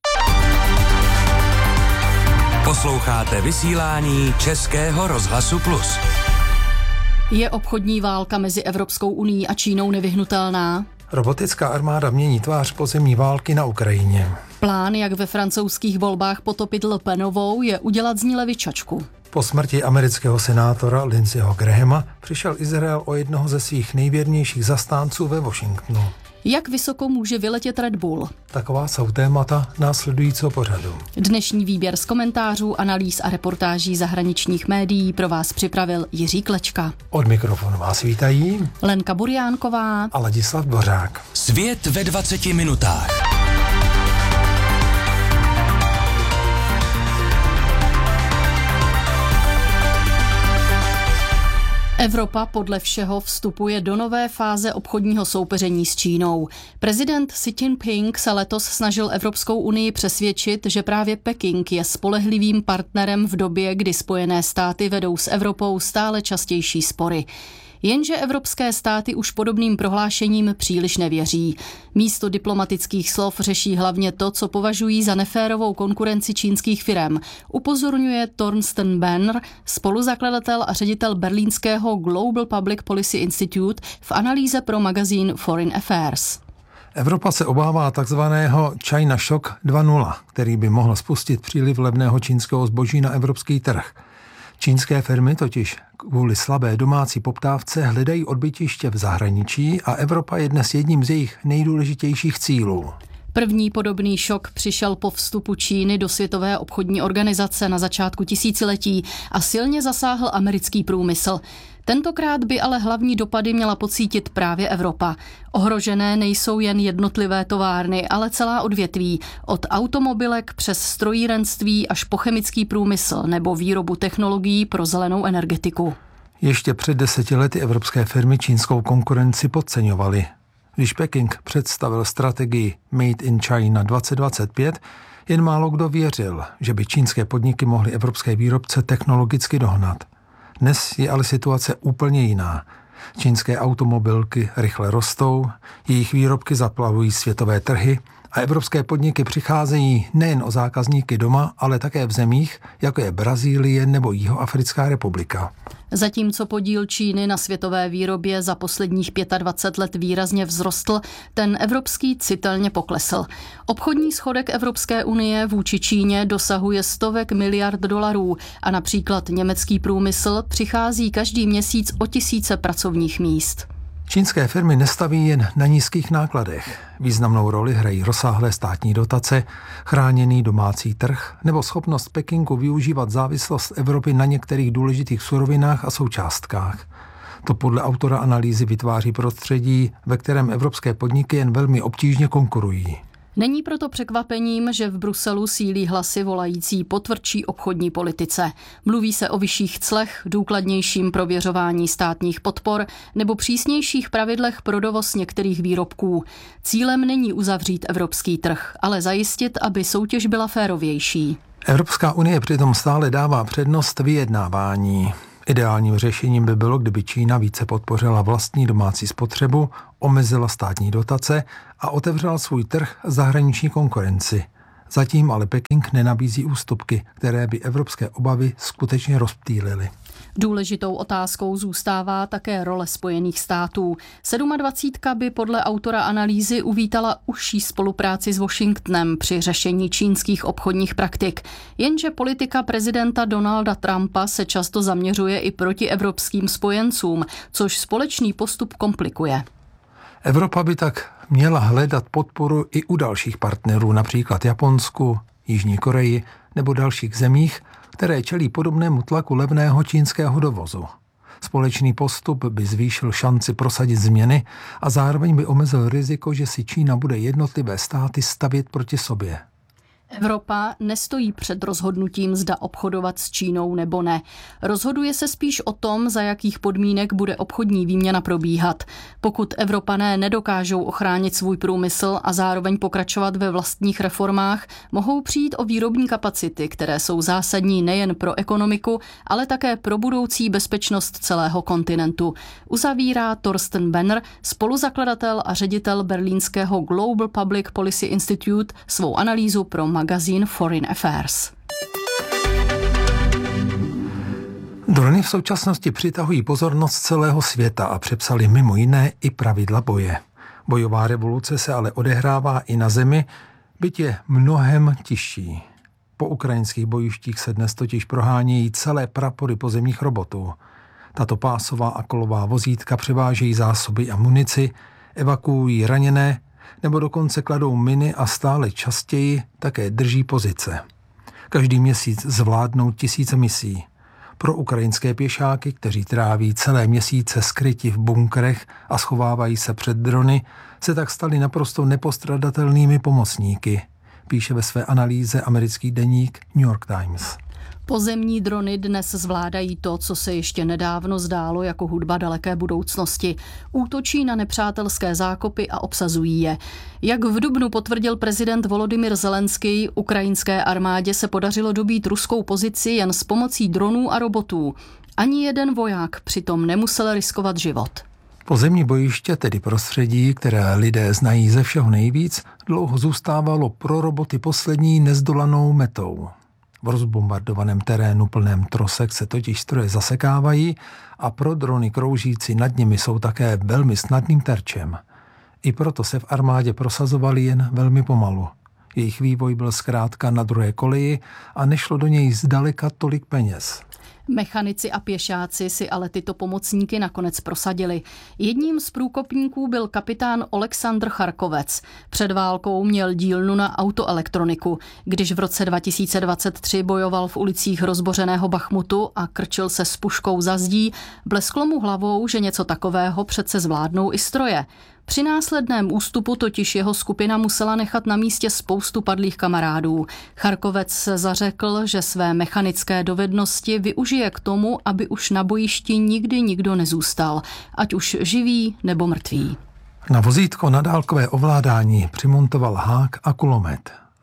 Posloucháte vysílání Českého rozhlasu Plus. Je obchodní válka mezi Evropskou unií a Čínou nevyhnutelná? Robotická armáda mění tvář pozemní války na Ukrajině. Plán, jak ve francouzských volbách potopit Le Penovou, je udělat z ní levičačku. Po smrti amerického senátora Lindseyho Grahama přišel Izrael o jednoho ze svých nejvěrnějších zastánců ve Washingtonu. Jak vysoko může vyletět Red Bull? Taková jsou témata následujícího pořadu. Dnešní výběr z komentářů, analýz a reportáží zahraničních médií pro vás připravil Jiří Klečka. Od mikrofonu vás vítají Lenka Burjánková a Ladislav Dvořák. Svět ve dvaceti minutách. Evropa podle všeho vstupuje do nové fáze obchodního soupeření s Čínou. Prezident Xi Jinping se letos snažil Evropskou unii přesvědčit, že právě Peking je spolehlivým partnerem v době, kdy Spojené státy vedou s Evropou stále častější spory. Jenže evropské státy už podobným prohlášením příliš nevěří. Místo diplomatických slov řeší hlavně to, co považují za neférovou konkurenci čínských firem, upozorňuje Thorsten Benner, spoluzakladatel a ředitel berlínského Global Public Policy Institute v analýze pro magazín Foreign Affairs. Evropa se obává takzvaného China Shock dva nula, který by mohl spustit příliv levného čínského zboží na evropský trh. Čínské firmy totiž kvůli slabé domácí poptávce hledají odbytiště v zahraničí a Evropa je dnes jedním z jejich nejdůležitějších cílů. První podobný šok přišel po vstupu Číny do Světové obchodní organizace na začátku tisíciletí a silně zasáhl americký průmysl. Tentokrát by ale hlavní dopady měla pocítit právě Evropa. Ohrožené nejsou jen jednotlivé továrny, ale celá odvětví, od automobilek přes strojírenství až po chemický průmysl nebo výrobu technologií pro zelenou energetiku. Ještě před deseti lety evropské firmy čínskou konkurenci podceňovaly. Když Peking představil strategii Made in China dvacet dvacet pět, Jen málo kdo věřil, že by čínské podniky mohly evropské výrobce technologicky dohnat. Dnes je ale situace úplně jiná. Čínské automobilky rychle rostou, jejich výrobky zaplavují světové trhy a evropské podniky přicházejí nejen o zákazníky doma, ale také v zemích, jako je Brazílie nebo Jihoafrická republika. Zatímco podíl Číny na světové výrobě za posledních dvacet pět let výrazně vzrostl, ten evropský citelně poklesl. Obchodní schodek Evropské unie vůči Číně dosahuje stovek miliard dolarů a například německý průmysl přichází každý měsíc o tisíce pracovních míst. Čínské firmy nestaví jen na nízkých nákladech. Významnou roli hrají rozsáhlé státní dotace, chráněný domácí trh nebo schopnost Pekingu využívat závislost Evropy na některých důležitých surovinách a součástkách. To podle autora analýzy vytváří prostředí, ve kterém evropské podniky jen velmi obtížně konkurují. Není proto překvapením, že v Bruselu sílí hlasy volající po tvrdší obchodní politice. Mluví se o vyšších clech, důkladnějším prověřování státních podpor nebo přísnějších pravidlech pro dovoz některých výrobků. Cílem není uzavřít evropský trh, ale zajistit, aby soutěž byla férovější. Evropská unie přitom stále dává přednost vyjednávání. Ideálním řešením by bylo, kdyby Čína více podpořila vlastní domácí spotřebu, omezila státní dotace a otevřela svůj trh zahraniční konkurenci. Zatím ale Peking nenabízí ústupky, které by evropské obavy skutečně rozptýlily. Důležitou otázkou zůstává také role Spojených států. dvacet sedm by podle autora analýzy uvítala užší spolupráci s Washingtonem při řešení čínských obchodních praktik. Jenže politika prezidenta Donalda Trumpa se často zaměřuje i proti evropským spojencům, což společný postup komplikuje. Evropa by tak měla hledat podporu i u dalších partnerů, například Japonsku, Jižní Koreji nebo dalších zemích, které čelí podobnému tlaku levného čínského dovozu. Společný postup by zvýšil šanci prosadit změny a zároveň by omezil riziko, že si Čína bude jednotlivé státy stavět proti sobě. Evropa nestojí před rozhodnutím, zda obchodovat s Čínou nebo ne. Rozhoduje se spíš o tom, za jakých podmínek bude obchodní výměna probíhat. Pokud Evropané nedokážou ochránit svůj průmysl a zároveň pokračovat ve vlastních reformách, mohou přijít o výrobní kapacity, které jsou zásadní nejen pro ekonomiku, ale také pro budoucí bezpečnost celého kontinentu. Uzavírá Thorsten Benner, spoluzakladatel a ředitel berlínského Global Public Policy Institute, svou analýzu pro magazín Foreign Affairs. Drony v současnosti přitahují pozornost celého světa a přepsali mimo jiné i pravidla boje. Bojová revoluce se ale odehrává i na zemi, byť je mnohem tižší. Po ukrajinských bojištích se dnes totiž prohánějí celé prapory pozemních robotů. Tato pásová a kolová vozítka převážejí zásoby a munici, evakuují raněné, nebo dokonce kladou miny a stále častěji také drží pozice. Každý měsíc zvládnou tisíce misí. Pro ukrajinské pěšáky, kteří tráví celé měsíce skryti v bunkrech a schovávají se před drony, se tak stali naprosto nepostradatelnými pomocníky, píše ve své analýze americký deník New York Times. Pozemní drony dnes zvládají to, co se ještě nedávno zdálo jako hudba daleké budoucnosti. Útočí na nepřátelské zákopy a obsazují je. Jak v dubnu potvrdil prezident Volodymyr Zelenský, ukrajinské armádě se podařilo dobít ruskou pozici jen s pomocí dronů a robotů. Ani jeden voják přitom nemusel riskovat život. Pozemní bojiště, tedy prostředí, které lidé znají ze všeho nejvíc, dlouho zůstávalo pro roboty poslední nezdolanou metou. V rozbombardovaném terénu plném trosek se totiž stroje zasekávají a pro drony kroužící nad nimi jsou také velmi snadným terčem. I proto se v armádě prosazovali jen velmi pomalu. Jejich vývoj byl zkrátka na druhé koleji a nešlo do něj zdaleka tolik peněz. Mechanici a pěšáci si ale tyto pomocníky nakonec prosadili. Jedním z průkopníků byl kapitán Oleksandr Charkovec. Před válkou měl dílnu na autoelektroniku. Když v roce dva tisíce dvacet tři bojoval v ulicích rozbořeného Bachmutu a krčil se s puškou za zdí, blesklo mu hlavou, že něco takového přece zvládnou i stroje. Při následném ústupu totiž jeho skupina musela nechat na místě spoustu padlých kamarádů. Charkovec se zařekl, že své mechanické dovednosti využije k tomu, aby už na bojišti nikdy nikdo nezůstal, ať už živý nebo mrtvý. Na vozítko na dálkové ovládání přimontoval hák a kulomet.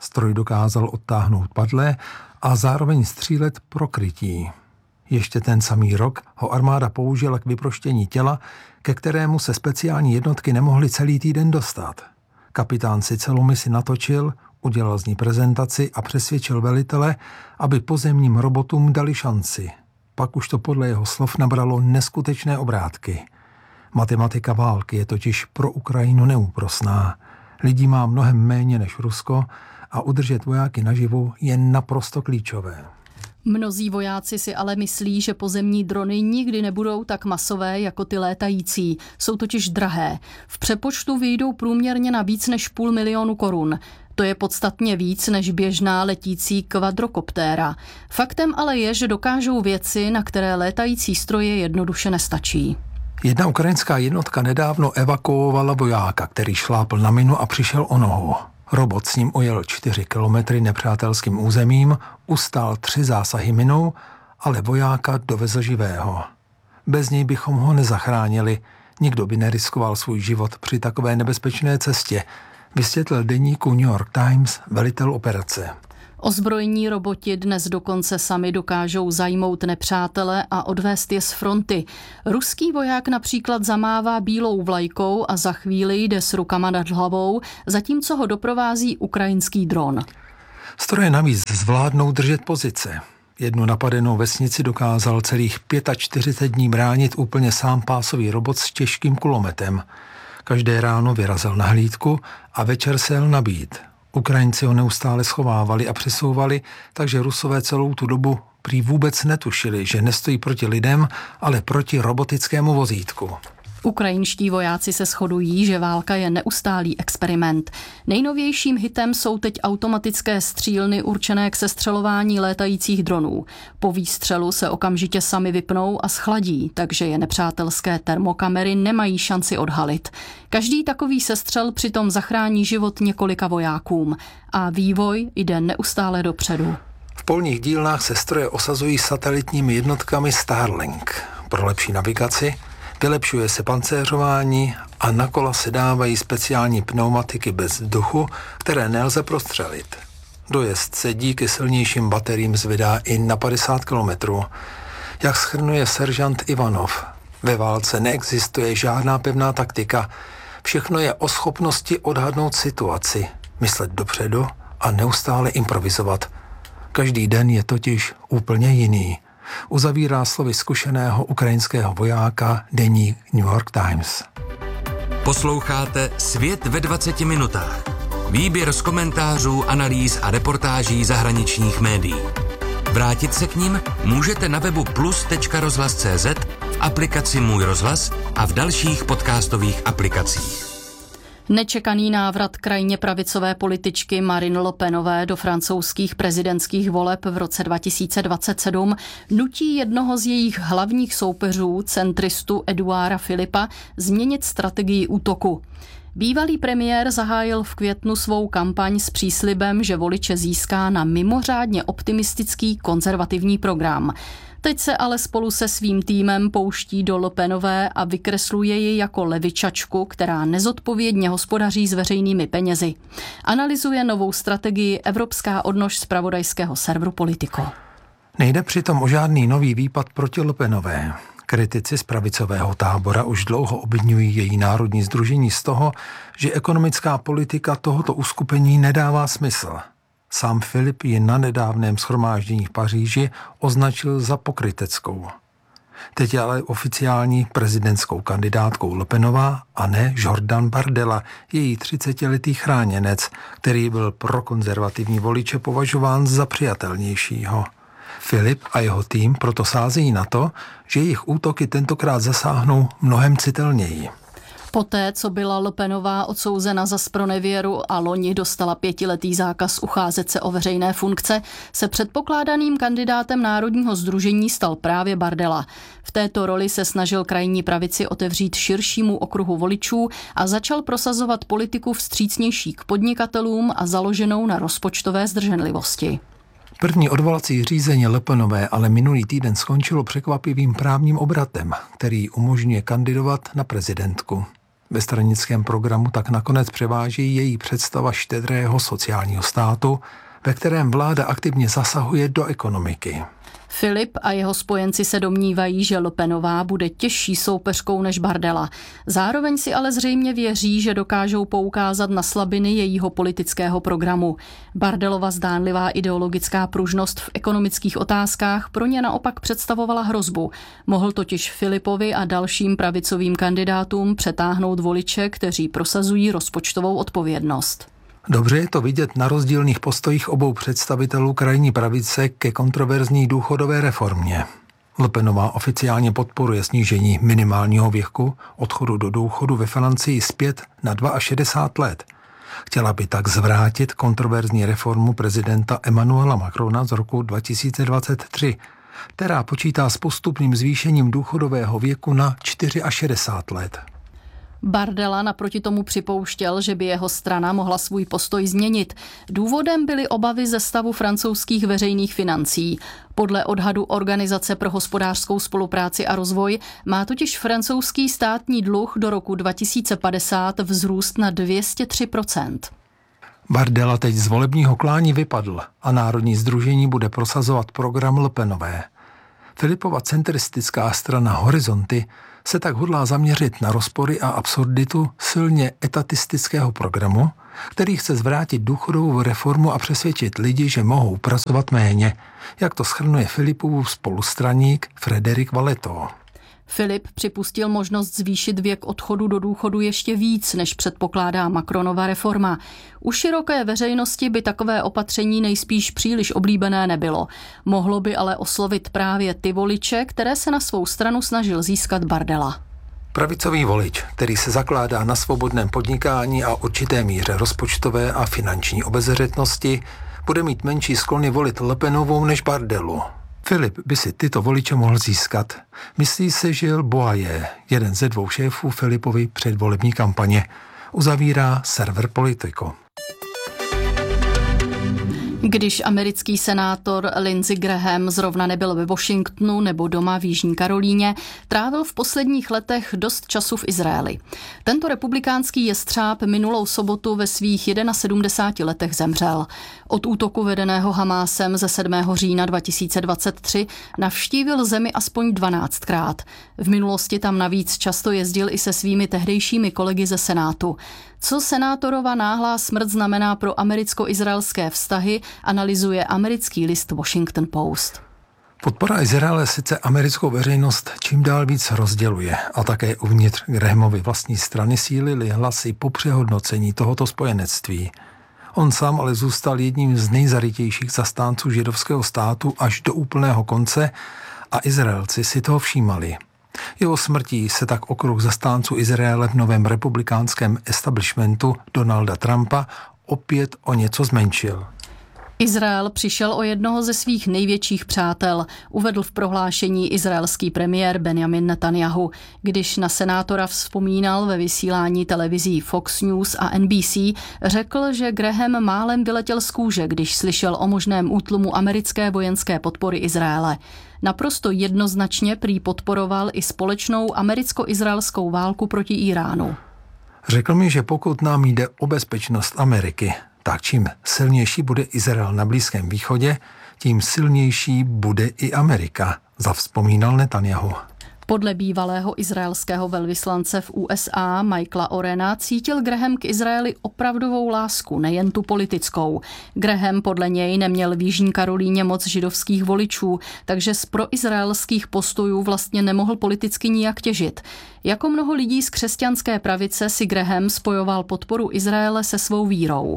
Stroj dokázal odtáhnout padlé a zároveň střílet pro krytí. Ještě ten samý rok ho armáda použila k vyproštění těla, ke kterému se speciální jednotky nemohly celý týden dostat. Kapitán si celou misi natočil, udělal z ní prezentaci a přesvědčil velitele, aby pozemním robotům dali šanci. Pak už to podle jeho slov nabralo neskutečné obrátky. Matematika války je totiž pro Ukrajinu neúprosná. Lidí má mnohem méně než Rusko a udržet vojáky naživu je naprosto klíčové. Mnozí vojáci si ale myslí, že pozemní drony nikdy nebudou tak masové jako ty létající. Jsou totiž drahé. V přepočtu vyjdou průměrně na víc než půl milionu korun. To je podstatně víc než běžná letící kvadrokoptéra. Faktem ale je, že dokážou věci, na které létající stroje jednoduše nestačí. Jedna ukrajinská jednotka nedávno evakuovala vojáka, který šlápl na minu a přišel o nohu. Robot s ním ujel čtyři kilometry nepřátelským územím, ustál tři zásahy minou, ale vojáka dovezl živého. Bez něj bychom ho nezachránili. Nikdo by neriskoval svůj život při takové nebezpečné cestě, vysvětlil deníku New York Times velitel operace. Ozbrojení roboti dnes dokonce sami dokážou zajmout nepřátele a odvést je z fronty. Ruský voják například zamává bílou vlajkou a za chvíli jde s rukama nad hlavou, zatímco ho doprovází ukrajinský dron. Stroje navíc zvládnou držet pozice. Jednu napadenou vesnici dokázal celých čtyřicet pět dní bránit úplně sám pásový robot s těžkým kulometem. Každé ráno vyrazil na hlídku a večer se jel nabít. Ukrajinci ho neustále schovávali a přesouvali, takže Rusové celou tu dobu prý vůbec netušili, že nestojí proti lidem, ale proti robotickému vozítku. Ukrajinští vojáci se shodují, že válka je neustálý experiment. Nejnovějším hitem jsou teď automatické střílny určené k sestřelování létajících dronů. Po výstřelu se okamžitě sami vypnou a schladí, takže je nepřátelské termokamery nemají šanci odhalit. Každý takový sestřel přitom zachrání život několika vojákům a vývoj jde neustále dopředu. V polních dílnách se stroje osazují satelitními jednotkami Starlink pro lepší navigaci. Vylepšuje se pancéřování a na kola se dávají speciální pneumatiky bez vzduchu, které nelze prostřelit. Dojezd se díky silnějším bateriím zvedá i na padesát kilometrů. Jak shrnuje seržant Ivanov, ve válce neexistuje žádná pevná taktika. Všechno je o schopnosti odhadnout situaci, myslet dopředu a neustále improvizovat. Každý den je totiž úplně jiný. Uzavírá slovy zkušeného ukrajinského vojáka deník New York Times. Posloucháte Svět ve dvaceti minutách. Výběr z komentářů, analýz a reportáží zahraničních médií. Vrátit se k nim můžete na webu plus tečka rozhlas tečka cé zet, v aplikaci Můj rozhlas a v dalších podcastových aplikacích. Nečekaný návrat krajně pravicové političky Marine Le Penové do francouzských prezidentských voleb v roce dva tisíce dvacet sedm nutí jednoho z jejich hlavních soupeřů, centristu Edouarda Philippa, změnit strategii útoku. Bývalý premiér zahájil v květnu svou kampaň s příslibem, že voliče získá na mimořádně optimistický konzervativní program. Teď se ale spolu se svým týmem pouští do Le Penové a vykresluje ji jako levičačku, která nezodpovědně hospodaří s veřejnými penězi. Analyzuje novou strategii evropská odnož zpravodajského serveru Politico. Nejde přitom o žádný nový výpad proti Le Penové. Kritici z pravicového tábora už dlouho obviňují její národní sdružení z toho, že ekonomická politika tohoto uskupení nedává smysl. Sám Filip ji na nedávném shromáždění v Paříži označil za pokryteckou. Teď je ale oficiální prezidentskou kandidátkou Le Penová a ne Jordan Bardella, její třicetiletý chráněnec, který byl pro konzervativní voliče považován za přijatelnějšího. Filip a jeho tým proto sázejí na to, že jejich útoky tentokrát zasáhnou mnohem citelněji. Poté, co byla Le Penová odsouzena za zpronevěru a loni dostala pětiletý zákaz ucházet se o veřejné funkce, se předpokládaným kandidátem Národního sdružení stal právě Bardella. V této roli se snažil krajní pravici otevřít širšímu okruhu voličů a začal prosazovat politiku vstřícnější k podnikatelům a založenou na rozpočtové zdrženlivosti. První odvolací řízení Le Penové ale minulý týden skončilo překvapivým právním obratem, který umožňuje kandidovat na prezidentku. Ve stranickém programu tak nakonec převáží její představa štědrého sociálního státu, ve kterém vláda aktivně zasahuje do ekonomiky. Filip a jeho spojenci se domnívají, že Le Penová bude těžší soupeřkou než Bardella. Zároveň si ale zřejmě věří, že dokážou poukázat na slabiny jejího politického programu. Bardellova zdánlivá ideologická pružnost v ekonomických otázkách pro ně naopak představovala hrozbu. Mohl totiž Filipovi a dalším pravicovým kandidátům přetáhnout voliče, kteří prosazují rozpočtovou odpovědnost. Dobře je to vidět na rozdílných postojích obou představitelů krajní pravice ke kontroverzní důchodové reformě. Le Penová oficiálně podporuje snížení minimálního věku odchodu do důchodu ve Francii zpět na šedesát dva let. Chtěla by tak zvrátit kontroverzní reformu prezidenta Emmanuela Macrona z roku dva tisíce dvacet tři, která počítá s postupným zvýšením důchodového věku na šedesát čtyři let. Bardella naproti tomu připouštěl, že by jeho strana mohla svůj postoj změnit. Důvodem byly obavy ze stavu francouzských veřejných financí. Podle odhadu Organizace pro hospodářskou spolupráci a rozvoj má totiž francouzský státní dluh do roku dva tisíce padesát vzrůst na dvě stě tři procent. Bardella teď z volebního klání vypadl a Národní sdružení bude prosazovat program Le Penové. Filipova centristická strana Horizonty se tak hodlá zaměřit na rozpory a absurditu silně etatistického programu, který chce zvrátit důchodovou reformu a přesvědčit lidi, že mohou pracovat méně, jak to shrnuje Filipův spolustraník Frédéric Vallotto. Filip připustil možnost zvýšit věk odchodu do důchodu ještě víc, než předpokládá Macronova reforma. U široké veřejnosti by takové opatření nejspíš příliš oblíbené nebylo. Mohlo by ale oslovit právě ty voliče, které se na svou stranu snažil získat Bardella. Pravicový volič, který se zakládá na svobodném podnikání a určité míře rozpočtové a finanční obezřetnosti, bude mít menší sklony volit Le Penovou než Bardellu. Filip by si tyto voliče mohl získat. Myslí se Gilles Boyer, jeden ze dvou šéfů Filipovy předvolební kampaně. Uzavírá server Politico. Když americký senátor Lindsey Graham zrovna nebyl ve Washingtonu nebo doma v Jižní Karolíně, trávil v posledních letech dost času v Izraeli. Tento republikánský jestřáb minulou sobotu ve svých sedmdesáti jedné letech zemřel. Od útoku vedeného Hamásem ze sedmého října dva tisíce dvacet tři navštívil zemi aspoň dvanáctkrát. V minulosti tam navíc často jezdil i se svými tehdejšími kolegy ze Senátu. Co senátorova náhlá smrt znamená pro americko-izraelské vztahy, analyzuje americký list Washington Post. Podpora Izraele sice americkou veřejnost čím dál víc rozděluje a také uvnitř Grahamovy vlastní strany sílily hlasy po přehodnocení tohoto spojenectví. On sám ale zůstal jedním z nejzarytějších zastánců židovského státu až do úplného konce a Izraelci si toho všímali. Jeho smrtí se tak okruh zastánců Izraele v novém republikánském establishmentu Donalda Trumpa opět o něco zmenšil. Izrael přišel o jednoho ze svých největších přátel, uvedl v prohlášení izraelský premiér Benjamin Netanyahu. Když na senátora vzpomínal ve vysílání televizí Fox News a N B C, řekl, že Graham málem vyletěl z kůže, když slyšel o možném útlumu americké vojenské podpory Izraele. Naprosto jednoznačně prý podporoval i společnou americko-izraelskou válku proti Iránu. Řekl mi, že pokud nám jde o bezpečnost Ameriky, tak čím silnější bude Izrael na Blízkém východě, tím silnější bude i Amerika, zavzpomínal Netanyahu. Podle bývalého izraelského velvyslance v U S A Michaela Orena cítil Graham k Izraeli opravdovou lásku, nejen tu politickou. Graham podle něj neměl v Jižní Karolíně moc židovských voličů, takže z proizraelských postojů vlastně nemohl politicky nijak těžit. Jako mnoho lidí z křesťanské pravice si Graham spojoval podporu Izraele se svou vírou.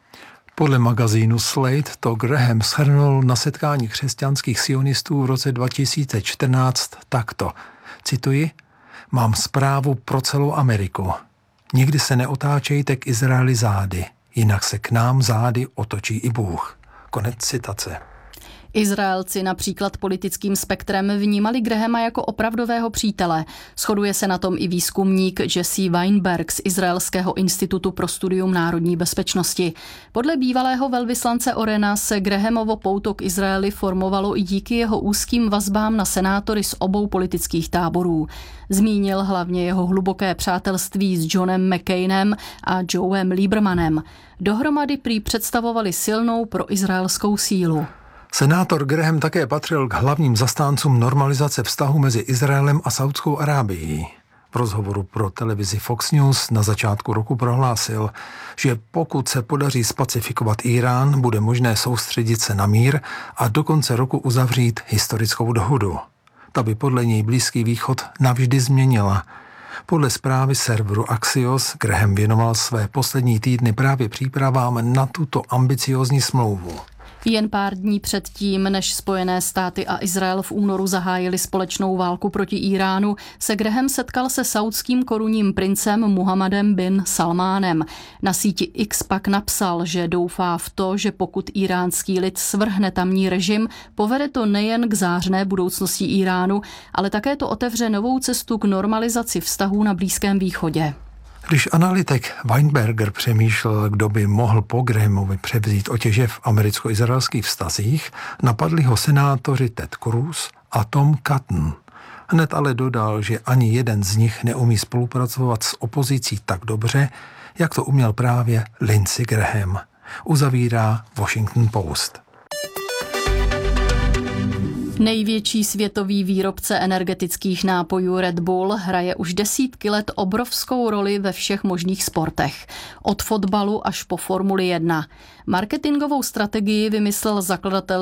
Podle magazínu Slate to Graham shrnul na setkání křesťanských sionistů v roce dva tisíce čtrnáct takto. Cituji, mám zprávu pro celou Ameriku. Nikdy se neotáčejte k Izraeli zády, jinak se k nám zády otočí i Bůh. Konec citace. Izraelci například politickým spektrem vnímali Grahama jako opravdového přítele. Shoduje se na tom i výzkumník Jesse Weinberg z Izraelského institutu pro studium národní bezpečnosti. Podle bývalého velvyslance Orena se Grahamovo pouto k Izraeli formovalo i díky jeho úzkým vazbám na senátory z obou politických táborů. Zmínil hlavně jeho hluboké přátelství s Johnem McCainem a Joem Liebermanem. Dohromady prý představovali silnou proizraelskou sílu. Senátor Graham také patřil k hlavním zastáncům normalizace vztahu mezi Izraelem a Saudskou Arábií. V rozhovoru pro televizi Fox News na začátku roku prohlásil, že pokud se podaří spacifikovat Irán, bude možné soustředit se na mír a do konce roku uzavřít historickou dohodu. Ta by podle něj Blízký východ navždy změnila. Podle zprávy serveru Axios Graham věnoval své poslední týdny právě přípravám na tuto ambiciózní smlouvu. Jen pár dní předtím, než Spojené státy a Izrael v únoru zahájili společnou válku proti Iránu, se Graham setkal se saudským korunním princem Muhammadem bin Salmánem. Na síti X pak napsal, že doufá v to, že pokud iránský lid svrhne tamní režim, povede to nejen k zářné budoucnosti Iránu, ale také to otevře novou cestu k normalizaci vztahů na Blízkém východě. Když analytik Weinberger přemýšlel, kdo by mohl po Grahamovi převzít otěže v americko-izraelských vztazích, napadli ho senátoři Ted Cruz a Tom Cotton. Hned ale dodal, že ani jeden z nich neumí spolupracovat s opozicí tak dobře, jak to uměl právě Lindsey Graham. Uzavírá Washington Post. Největší světový výrobce energetických nápojů Red Bull hraje už desítky let obrovskou roli ve všech možných sportech. Od fotbalu až po Formuli jedna. Marketingovou strategii vymyslel zakladatel